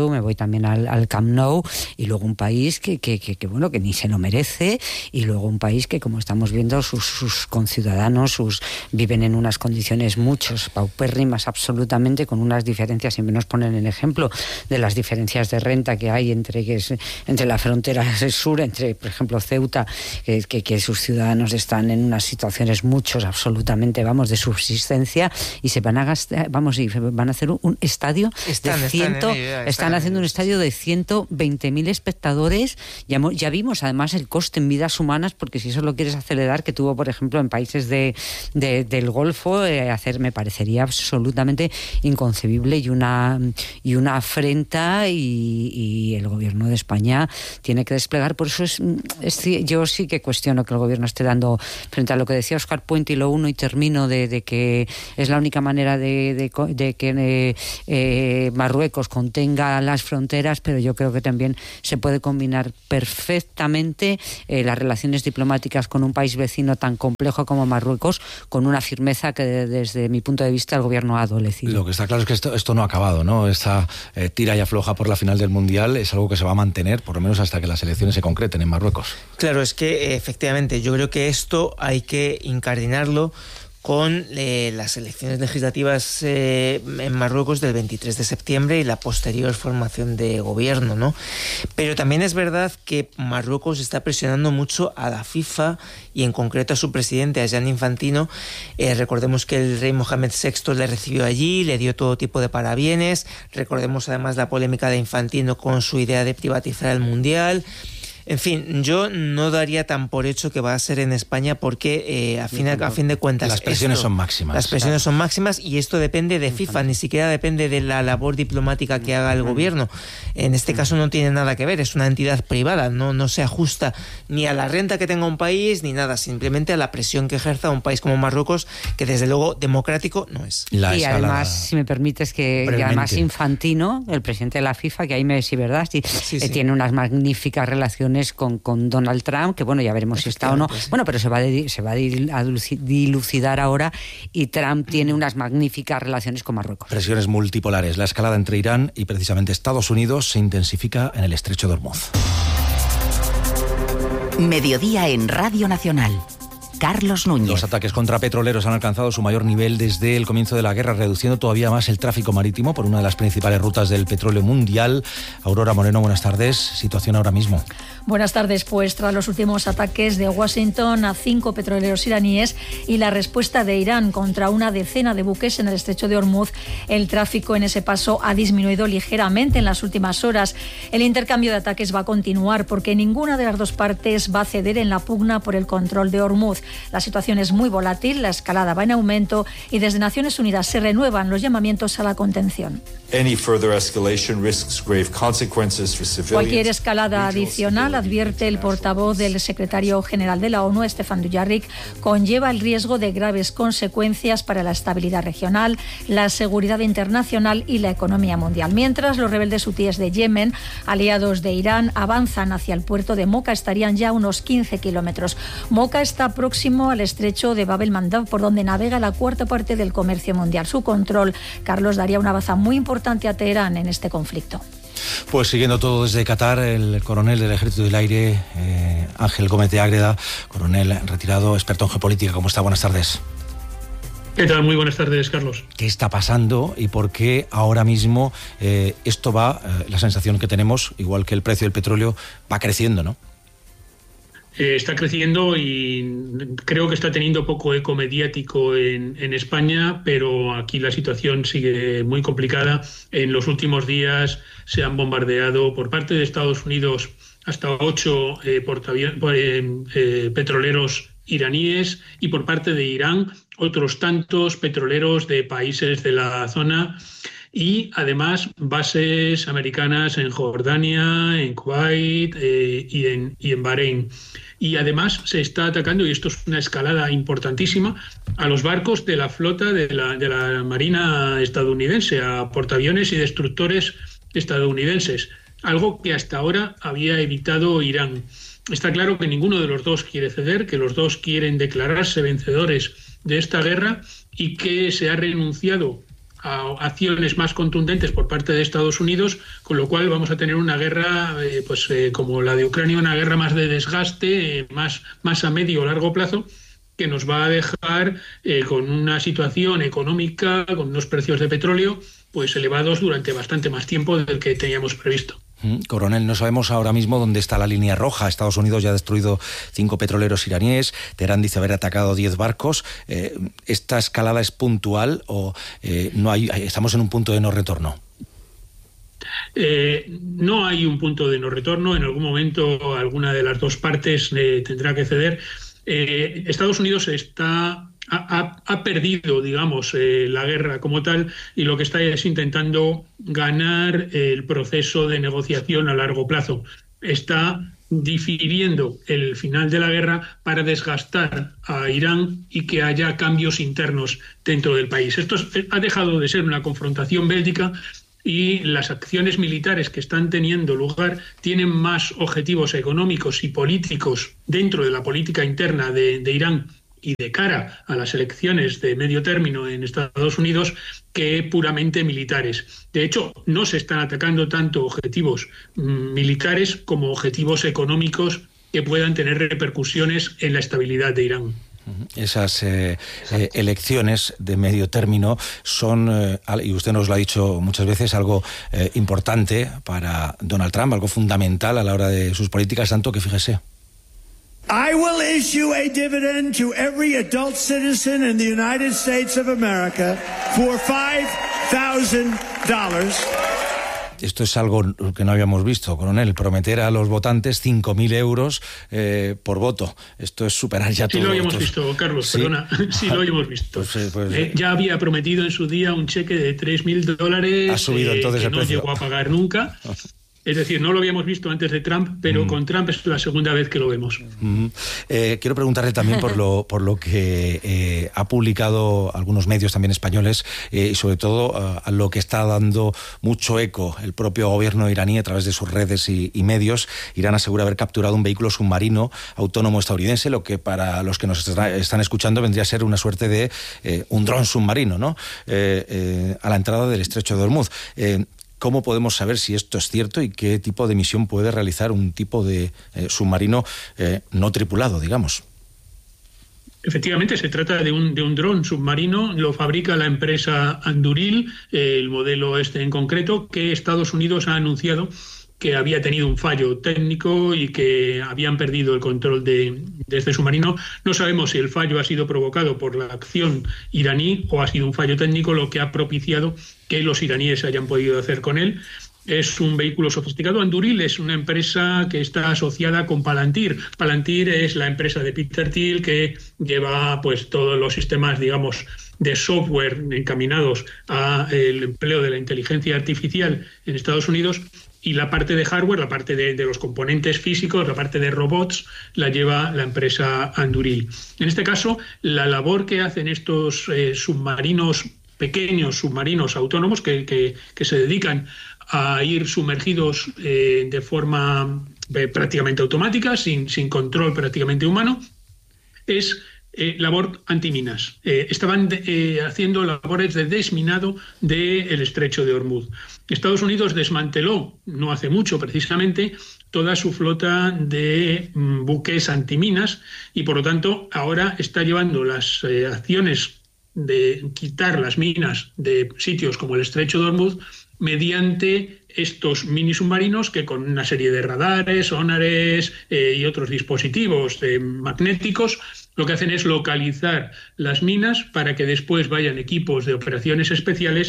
Bernabéu, me voy también al Camp Nou, y luego un país que bueno, que ni se lo merece, y luego un país que, como estamos viendo, sus conciudadanos viven en unas condiciones muchos paupérrimas absolutamente, con unas diferencias. Siempre nos ponen el ejemplo de las diferencias de renta que hay entre la frontera sur, entre, por ejemplo, Ceuta, que sus ciudadanos están en unas situaciones muchos absolutamente, de subsistencia, y se van a gastar, y van a hacer un estadio están haciendo un estadio de 120.000 espectadores. Ya vimos además el coste en vidas humanas, porque si eso lo quieres acelerar, que tuvo, por ejemplo, en países del Golfo, me parecería absolutamente inconcebible y una afrenta, y el gobierno de España tiene que desplegar. Por eso yo sí que cuestiono que el gobierno esté dando, frente a lo que decía Óscar Puente, y lo uno y termino, de que es la única manera de que Marruecos contenga las fronteras, pero yo creo que también se puede combinar perfectamente las relaciones diplomáticas con un país vecino tan complejo como Marruecos, con una firmeza que desde mi punto de vista el gobierno ha adolecido. Lo que está claro es que esto no ha acabado, ¿no? Esta tira y afloja por la final del Mundial es algo que se va a mantener, por lo menos hasta que las elecciones se concreten en Marruecos. Claro, es que efectivamente yo creo que esto hay que incardinarlo con las elecciones legislativas en Marruecos del 23 de septiembre y la posterior formación de gobierno, ¿no? Pero también es verdad que Marruecos está presionando mucho a la FIFA y en concreto a su presidente, a Gianni Infantino. Recordemos que el rey Mohamed VI le recibió allí, le dio todo tipo de parabienes. Recordemos además la polémica de Infantino con su idea de privatizar el Mundial. En fin, yo no daría tan por hecho que va a ser en España, porque a fin de cuentas las presiones son máximas. Las presiones son máximas, y esto depende de FIFA, ni siquiera depende de la labor diplomática que haga el gobierno. En este caso no tiene nada que ver, es una entidad privada, no se ajusta ni a la renta que tenga un país ni nada, simplemente a la presión que ejerza un país como Marruecos, que desde luego democrático no es. Y además, si me permites, además Infantino, el presidente de la FIFA, que ahí me decís, ¿verdad? Sí. Tiene unas magníficas relaciones con Donald Trump, que bueno, ya veremos si está o no. Bueno, pero se va a dilucidar ahora, y Trump tiene unas magníficas relaciones con Marruecos. Presiones multipolares. La escalada entre Irán y precisamente Estados Unidos se intensifica en el Estrecho de Hormuz. Mediodía en Radio Nacional. Carlos Núñez. Los ataques contra petroleros han alcanzado su mayor nivel desde el comienzo de la guerra, reduciendo todavía más el tráfico marítimo por una de las principales rutas del petróleo mundial. Aurora Moreno, buenas tardes. Situación ahora mismo. Buenas tardes. Pues tras los últimos ataques de Washington a 5 petroleros iraníes y la respuesta de Irán contra una decena de buques en el Estrecho de Hormuz, el tráfico en ese paso ha disminuido ligeramente en las últimas horas. El intercambio de ataques va a continuar, porque ninguna de las dos partes va a ceder en la pugna por el control de Hormuz. La situación es muy volátil, la escalada va en aumento, y desde Naciones Unidas se renuevan los llamamientos a la contención. Cualquier escalada adicional, advierte el portavoz del secretario general de la ONU, Stefan Dujarric, conlleva el riesgo de graves consecuencias para la estabilidad regional, la seguridad internacional y la economía mundial. Mientras, los rebeldes hutíes de Yemen, aliados de Irán, avanzan hacia el puerto de Moca. Estarían ya a unos 15 kilómetros. Moca está próximo al estrecho de Bab el-Mandab, por donde navega la cuarta parte del comercio mundial. Su control, Carlos, daría una baza muy importante a Teherán en este conflicto. Pues siguiendo todo desde Qatar, el coronel del Ejército del Aire, Ángel Gómez de Ágreda, coronel retirado, experto en geopolítica. ¿Cómo está? Buenas tardes. ¿Qué tal? Muy buenas tardes, Carlos. ¿Qué está pasando y por qué ahora mismo esto va, la sensación que tenemos, igual que el precio del petróleo, va creciendo, ¿no? Está creciendo y creo que está teniendo poco eco mediático en España, pero aquí la situación sigue muy complicada. En los últimos días se han bombardeado por parte de Estados Unidos hasta 8 petroleros iraníes, y por parte de Irán otros tantos petroleros de países de la zona, y además bases americanas en Jordania, en Kuwait y en Bahrein. Y además se está atacando, y esto es una escalada importantísima, a los barcos de la flota de la Marina estadounidense, a portaaviones y destructores estadounidenses, algo que hasta ahora había evitado Irán. Está claro que ninguno de los dos quiere ceder, que los dos quieren declararse vencedores de esta guerra, y que se ha renunciado acciones más contundentes por parte de Estados Unidos, con lo cual vamos a tener una guerra como la de Ucrania, una guerra más de desgaste, más a medio o largo plazo, que nos va a dejar con una situación económica, con unos precios de petróleo pues elevados durante bastante más tiempo del que teníamos previsto. Coronel, no sabemos ahora mismo dónde está la línea roja. Estados Unidos ya ha destruido 5 petroleros iraníes. Teherán dice haber atacado 10 barcos. ¿Esta escalada es puntual o estamos en un punto de no retorno? No hay un punto de no retorno. En algún momento alguna de las dos partes tendrá que ceder. Estados Unidos ha perdido, digamos, la guerra como tal, y lo que está es intentando ganar el proceso de negociación a largo plazo. Está difiriendo el final de la guerra para desgastar a Irán y que haya cambios internos dentro del país. Esto ha dejado de ser una confrontación bélica, y las acciones militares que están teniendo lugar tienen más objetivos económicos y políticos dentro de la política interna de Irán y de cara a las elecciones de medio término en Estados Unidos que puramente militares. De hecho, no se están atacando tanto objetivos militares como objetivos económicos que puedan tener repercusiones en la estabilidad de Irán. Esas elecciones de medio término son, y usted nos lo ha dicho muchas veces, algo importante para Donald Trump, algo fundamental a la hora de sus políticas, tanto que fíjese. I will issue a dividend to every adult citizen in the United States of America for $5,000. Esto es algo que no habíamos visto, coronel, prometer a los votantes 5.000 euros por voto. Esto es superar ya todo. Sí lo habíamos visto, Carlos, ¿sí? Perdona, sí lo habíamos visto. Ya había prometido en su día un cheque de $3.000. Ha subido entonces que el precio. No llegó a pagar nunca. Es decir, no lo habíamos visto antes de Trump, pero con Trump es la segunda vez que lo vemos. Quiero preguntarle también por lo que ha publicado algunos medios también españoles y sobre todo a lo que está dando mucho eco el propio gobierno iraní a través de sus redes y medios. Irán asegura haber capturado un vehículo submarino autónomo estadounidense, lo que para los que nos están escuchando vendría a ser una suerte de un dron submarino, ¿no? A la entrada del estrecho de Hormuz. ¿Cómo podemos saber si esto es cierto y qué tipo de misión puede realizar un tipo de submarino no tripulado, digamos? Efectivamente, se trata de un dron submarino, lo fabrica la empresa Anduril, el modelo este en concreto, que Estados Unidos ha anunciado que había tenido un fallo técnico y que habían perdido el control de este submarino. No sabemos si el fallo ha sido provocado por la acción iraní o ha sido un fallo técnico lo que ha propiciado que los iraníes hayan podido hacer con él. Es un vehículo sofisticado. Anduril es una empresa que está asociada con Palantir. Palantir es la empresa de Peter Thiel que lleva pues todos los sistemas, digamos, de software encaminados al empleo de la inteligencia artificial en Estados Unidos, y la parte de hardware, la parte de los componentes físicos, la parte de robots, la lleva la empresa Anduril. En este caso, la labor que hacen estos pequeños submarinos autónomos que se dedican a ir sumergidos de forma prácticamente automática, sin control prácticamente humano, es labor antiminas. Estaban haciendo labores de desminado del estrecho de Hormuz. Estados Unidos desmanteló, no hace mucho precisamente, toda su flota de buques antiminas y por lo tanto ahora está llevando las acciones de quitar las minas de sitios como el estrecho de Hormuz mediante estos mini submarinos que con una serie de radares, sonares y otros dispositivos magnéticos lo que hacen es localizar las minas para que después vayan equipos de operaciones especiales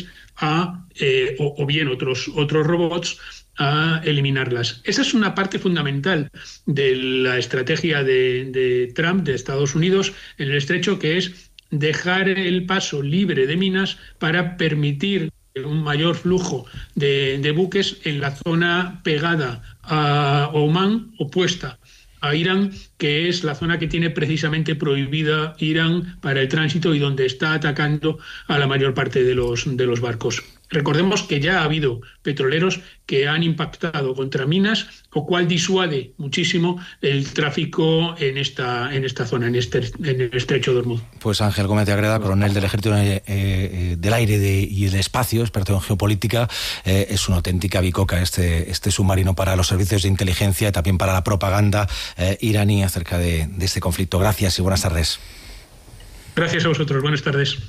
o bien otros robots a eliminarlas. Esa es una parte fundamental de la estrategia de Trump, de Estados Unidos, en el estrecho, que es dejar el paso libre de minas para permitir un mayor flujo de buques en la zona pegada a Omán, opuesta a Irán, que es la zona que tiene precisamente prohibida Irán para el tránsito y donde está atacando a la mayor parte de los barcos. Recordemos que ya ha habido petroleros que han impactado contra minas, lo cual disuade muchísimo el tráfico en esta zona, en el estrecho de Hormuz. Pues Ángel Gómez de Agreda, coronel del Ejército del Aire y del Espacio, experto en geopolítica, es una auténtica bicoca este submarino para los servicios de inteligencia y también para la propaganda iraní acerca de este conflicto. Gracias y buenas tardes. Gracias a vosotros, buenas tardes.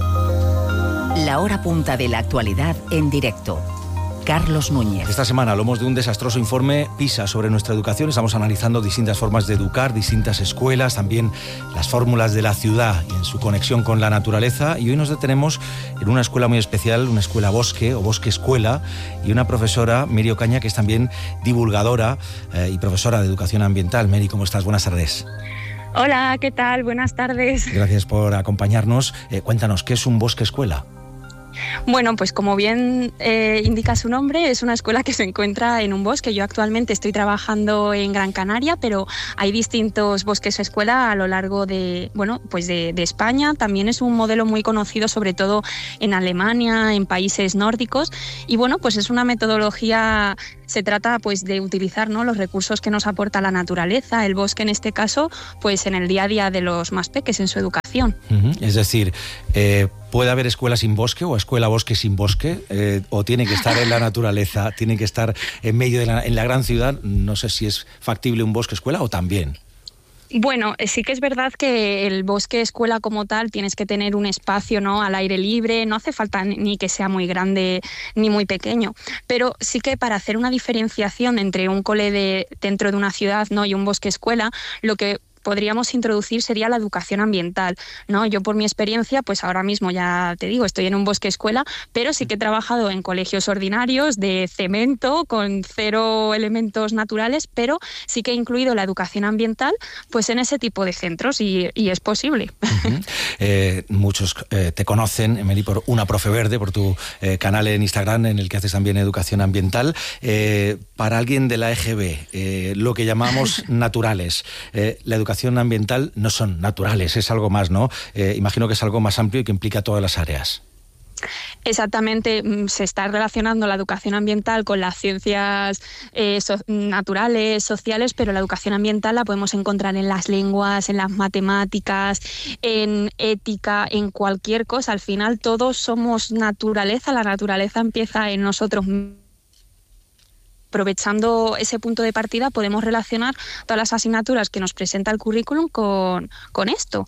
La hora punta de la actualidad en directo. Carlos Núñez. Esta semana hablamos de un desastroso informe PISA sobre nuestra educación. Estamos analizando distintas formas de educar, distintas escuelas, también las fórmulas de la ciudad y en su conexión con la naturaleza. Y hoy nos detenemos en una escuela muy especial, una escuela bosque o bosque escuela, y una profesora, Mary Ocaña, que es también divulgadora y profesora de educación ambiental. Mary, ¿cómo estás? Buenas tardes. Hola, ¿qué tal? Buenas tardes. Gracias por acompañarnos. Cuéntanos, ¿qué es un bosque escuela? Bueno, pues como bien indica su nombre, es una escuela que se encuentra en un bosque. Yo actualmente estoy trabajando en Gran Canaria, pero hay distintos bosques escuela a lo largo de España. También es un modelo muy conocido, sobre todo en Alemania, en países nórdicos. Y bueno, pues es una metodología. Se trata pues de utilizar, ¿no?, los recursos que nos aporta la naturaleza, el bosque en este caso, pues en el día a día de los más peques, en su educación. Es decir, ¿puede haber escuela sin bosque o escuela bosque sin bosque? ¿O tiene que estar en la naturaleza, tiene que estar en medio en la gran ciudad? No sé si es factible un bosque escuela o también. Bueno, sí que es verdad que el bosque escuela como tal tienes que tener un espacio, ¿no?, al aire libre, no hace falta ni que sea muy grande ni muy pequeño, pero sí que para hacer una diferenciación entre un cole dentro de una ciudad, ¿no?, y un bosque escuela, lo que podríamos introducir sería la educación ambiental, ¿no? Yo por mi experiencia, pues ahora mismo ya te digo, estoy en un bosque escuela, pero sí que he trabajado en colegios ordinarios de cemento con 0 elementos naturales, pero sí que he incluido la educación ambiental pues en ese tipo de centros y es posible. Muchos te conocen, Emily, por Una Profe Verde, por tu canal en Instagram en el que haces también educación ambiental. Para alguien de la EGB, lo que llamamos naturales, la educación ambiental no son naturales, es algo más, ¿no? Imagino que es algo más amplio y que implica todas las áreas. Exactamente, se está relacionando la educación ambiental con las ciencias naturales, sociales, pero la educación ambiental la podemos encontrar en las lenguas, en las matemáticas, en ética, en cualquier cosa. Al final todos somos naturaleza, la naturaleza empieza en nosotros mismos. Aprovechando ese punto de partida podemos relacionar todas las asignaturas que nos presenta el currículum con esto.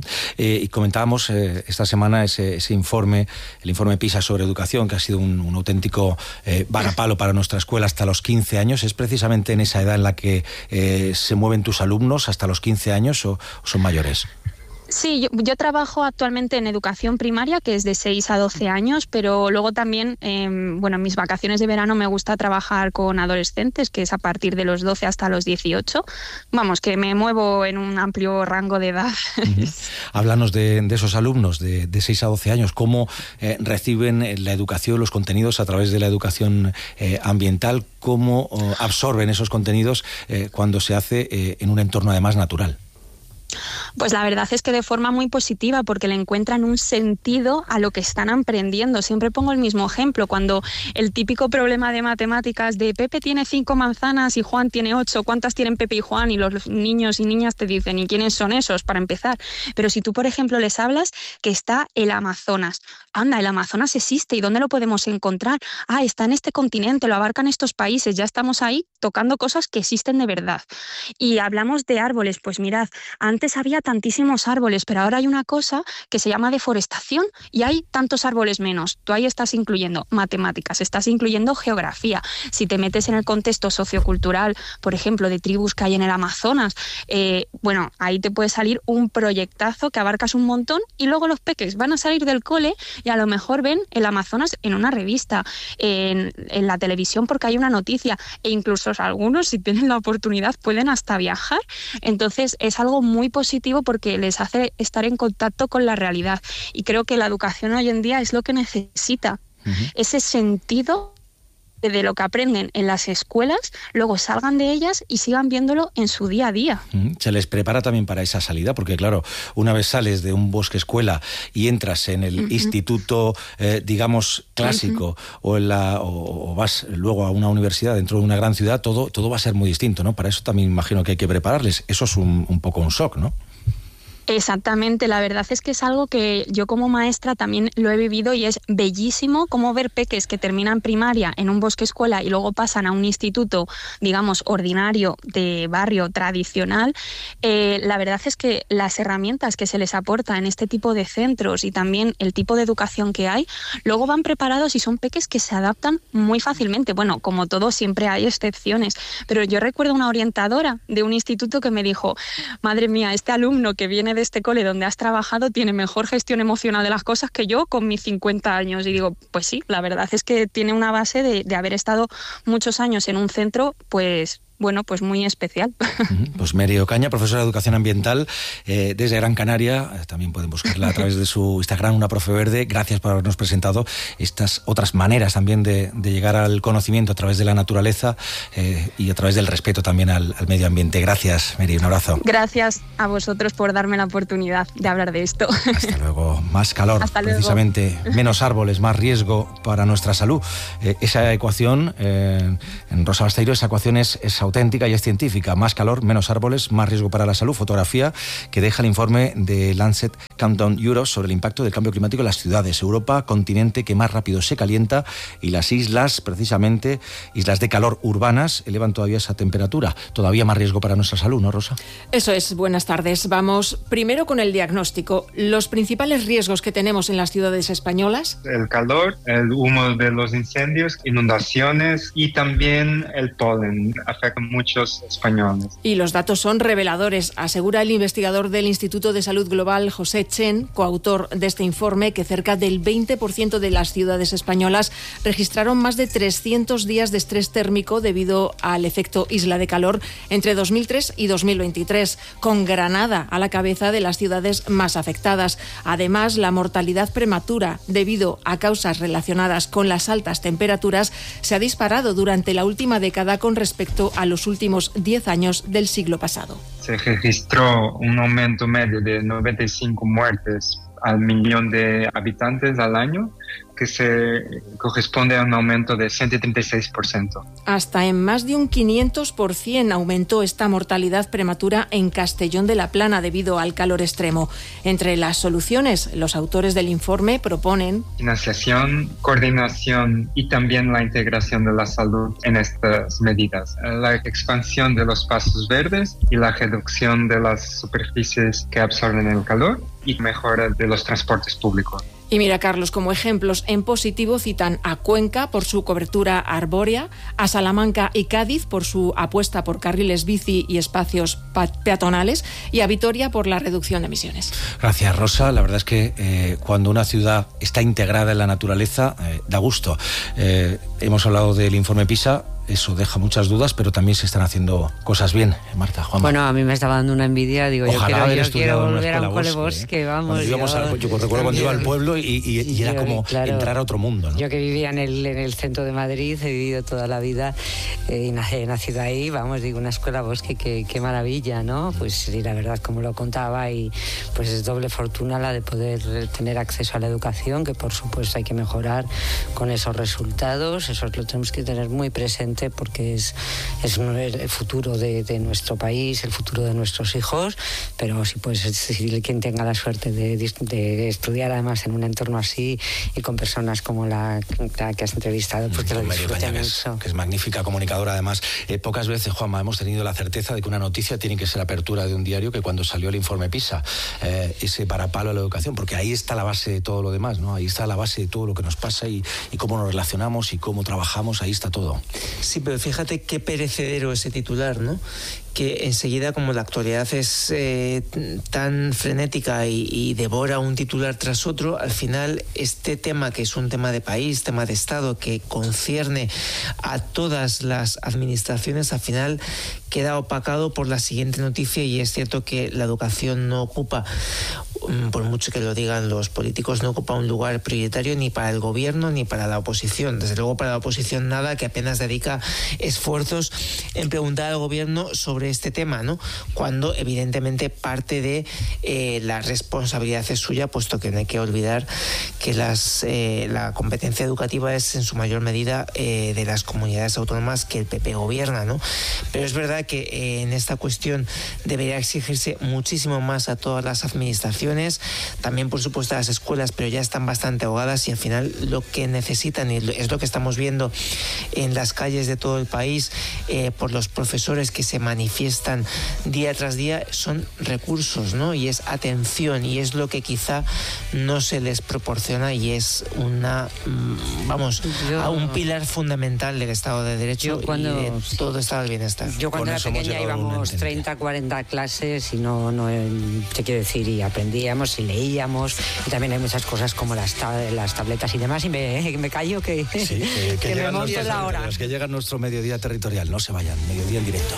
Y comentábamos esta semana ese informe, el informe PISA sobre educación, que ha sido un auténtico varapalo para nuestra escuela hasta los 15 años. ¿Es precisamente en esa edad en la que se mueven tus alumnos, hasta los 15 años, o son mayores? Sí, yo trabajo actualmente en educación primaria, que es de 6 a 12 años, pero luego también, en mis vacaciones de verano me gusta trabajar con adolescentes, que es a partir de los 12 hasta los 18. Vamos, que me muevo en un amplio rango de edad. Háblanos de esos alumnos de 6 a 12 años, cómo reciben la educación, los contenidos a través de la educación ambiental, cómo absorben esos contenidos cuando se hace en un entorno además natural. Pues la verdad es que de forma muy positiva, porque le encuentran un sentido a lo que están aprendiendo. Siempre pongo el mismo ejemplo, cuando el típico problema de matemáticas de Pepe tiene 5 manzanas y Juan tiene 8, ¿cuántas tienen Pepe y Juan? Y los niños y niñas te dicen, ¿y quiénes son esos? Para empezar. Pero si tú, por ejemplo, les hablas que está el Amazonas. Anda, el Amazonas existe, ¿y dónde lo podemos encontrar? Ah, está en este continente, lo abarcan estos países, ya estamos ahí tocando cosas que existen de verdad. Y hablamos de árboles, pues mirad, antes había tantísimos árboles, pero ahora hay una cosa que se llama deforestación y hay tantos árboles menos. Tú ahí estás incluyendo matemáticas, estás incluyendo geografía. Si te metes en el contexto sociocultural, por ejemplo, de tribus que hay en el Amazonas, ahí te puede salir un proyectazo que abarcas un montón y luego los peques van a salir del cole y a lo mejor ven el Amazonas en una revista, en la televisión porque hay una noticia, e incluso algunos, si tienen la oportunidad, pueden hasta viajar. Entonces es algo muy positivo porque les hace estar en contacto con la realidad, y creo que la educación hoy en día es lo que necesita, ese sentido de lo que aprenden en las escuelas, luego salgan de ellas y sigan viéndolo en su día a día. Se les prepara también para esa salida, porque claro, una vez sales de un bosque escuela y entras en el instituto, digamos, clásico, o vas luego a una universidad dentro de una gran ciudad, todo va a ser muy distinto, ¿no? Para eso también imagino que hay que prepararles. Eso es un poco un shock, ¿no? Exactamente, la verdad es que es algo que yo como maestra también lo he vivido y es bellísimo como ver peques que terminan primaria en un bosque escuela y luego pasan a un instituto, digamos, ordinario de barrio tradicional. La verdad es que las herramientas que se les aporta en este tipo de centros y también el tipo de educación que hay, luego van preparados y son peques que se adaptan muy fácilmente. Bueno, como todo, siempre hay excepciones, pero yo recuerdo una orientadora de un instituto que me dijo: madre mía, este alumno que viene de este cole donde has trabajado tiene mejor gestión emocional de las cosas que yo con mis 50 años. Y digo, pues sí, la verdad es que tiene una base de haber estado muchos años en un centro, pues bueno, pues muy especial. Pues Mary Ocaña, profesora de Educación Ambiental desde Gran Canaria. También pueden buscarla a través de su Instagram, Una Profe Verde. Gracias por habernos presentado estas otras maneras también de llegar al conocimiento a través de la naturaleza y a través del respeto también al medio ambiente. Gracias, Mary, un abrazo. Gracias a vosotros por darme la oportunidad de hablar de esto. Hasta luego. Más calor, precisamente. Menos árboles, más riesgo para nuestra salud. Esa ecuación, en Rosa Basteiro, esa ecuación es auténtica y es científica. Más calor, menos árboles, más riesgo para la salud. Fotografía que deja el informe de Lancet Countdown Europe sobre el impacto del cambio climático en las ciudades. Europa, continente que más rápido se calienta, y las islas, precisamente, islas de calor urbanas, elevan todavía esa temperatura. Todavía más riesgo para nuestra salud, ¿no, Rosa? Eso es. Buenas tardes. Vamos primero con el diagnóstico. Los principales riesgos que tenemos en las ciudades españolas: el calor, el humo de los incendios, inundaciones y también el polen. Afecta a muchos españoles. Y los datos son reveladores, asegura el investigador del Instituto de Salud Global, José Chen, coautor de este informe, que cerca del 20% de las ciudades españolas registraron más de 300 días de estrés térmico debido al efecto isla de calor entre 2003 y 2023, con Granada a la cabeza de las ciudades más afectadas. Además, la mortalidad prematura debido a causas relacionadas con las altas temperaturas se ha disparado durante la última década con respecto a los últimos 10 años del siglo pasado. Se registró un aumento medio de 95 muertes al millón de habitantes al año, que se corresponde a un aumento de 136%. Hasta en más de un 500% aumentó esta mortalidad prematura en Castellón de la Plana debido al calor extremo. Entre las soluciones, los autores del informe proponen financiación, coordinación y también la integración de la salud en estas medidas, la expansión de los espacios verdes y la reducción de las superficies que absorben el calor y mejora de los transportes públicos. Y mira, Carlos, como ejemplos en positivo citan a Cuenca por su cobertura arbórea, a Salamanca y Cádiz por su apuesta por carriles bici y espacios peatonales, y a Vitoria por la reducción de emisiones. Gracias, Rosa. La verdad es que cuando una ciudad está integrada en la naturaleza, da gusto. Hemos hablado del informe PISA. Eso deja muchas dudas, pero también se están haciendo cosas bien, Marta, Juanma. Bueno, a mí me estaba dando una envidia, digo, ojalá yo quiero volver a un cole bosque, vamos. Yo recuerdo cuando iba al pueblo y era como entrar a otro mundo, ¿no? Yo que vivía en el centro de Madrid, he vivido toda la vida y nacido ahí, vamos, digo, una escuela bosque, qué maravilla, ¿no? Pues sí, la verdad, como lo contaba, y pues es doble fortuna la de poder tener acceso a la educación, que por supuesto hay que mejorar con esos resultados, eso lo tenemos que tener muy presente, porque es el futuro de nuestro país, el futuro de nuestros hijos, pero sí, pues si quien tenga la suerte de estudiar además en un entorno así y con personas como la que has entrevistado, pues que lo disfruten mucho. Que es magnífica comunicadora además. Pocas veces, Juanma, hemos tenido la certeza de que una noticia tiene que ser apertura de un diario, que cuando salió el informe PISA, ese parapalo a la educación, porque ahí está la base de todo lo demás, ¿no? Ahí está la base de todo lo que nos pasa y cómo nos relacionamos y cómo trabajamos, ahí está todo. Sí, pero fíjate qué perecedero ese titular, ¿no? Que enseguida, como la actualidad es tan frenética y devora un titular tras otro, al final este tema, que es un tema de país, tema de Estado, que concierne a todas las administraciones, al final queda opacado por la siguiente noticia, y es cierto que la educación no ocupa por mucho que lo digan los políticos, no ocupa un lugar prioritario ni para el gobierno ni para la oposición. Desde luego para la oposición nada, que apenas dedica esfuerzos en preguntar al gobierno sobre este tema, ¿no? Cuando evidentemente parte de la responsabilidad es suya, puesto que no hay que olvidar que la competencia educativa es en su mayor medida de las comunidades autónomas que el PP gobierna, ¿no? Pero es verdad que en esta cuestión debería exigirse muchísimo más a todas las administraciones, también por supuesto a las escuelas, pero ya están bastante ahogadas y al final lo que necesitan, y es lo que estamos viendo en las calles de todo el país por los profesores que se manifiestan día tras día, son recursos, ¿no? Y es atención, y es lo que quizá no se les proporciona, y es un pilar fundamental del Estado de Derecho y de todo Estado del bienestar. Yo cuando era pequeña íbamos 30, 40 clases y no te quiero decir, y aprendíamos y leíamos, y también hay muchas cosas como las tabletas y demás, y me callo que me monto la hora. Los que llega nuestro mediodía territorial, no se vayan, mediodía en directo.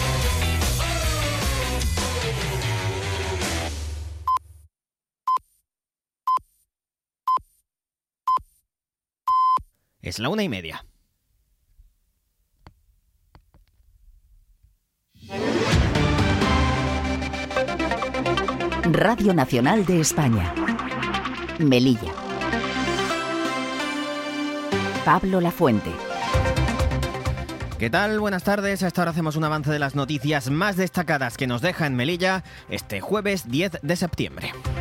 Es la 1:30. Radio Nacional de España. Melilla. Pablo Lafuente. ¿Qué tal? Buenas tardes. A esta hora hacemos un avance de las noticias más destacadas que nos deja en Melilla este jueves 10 de septiembre.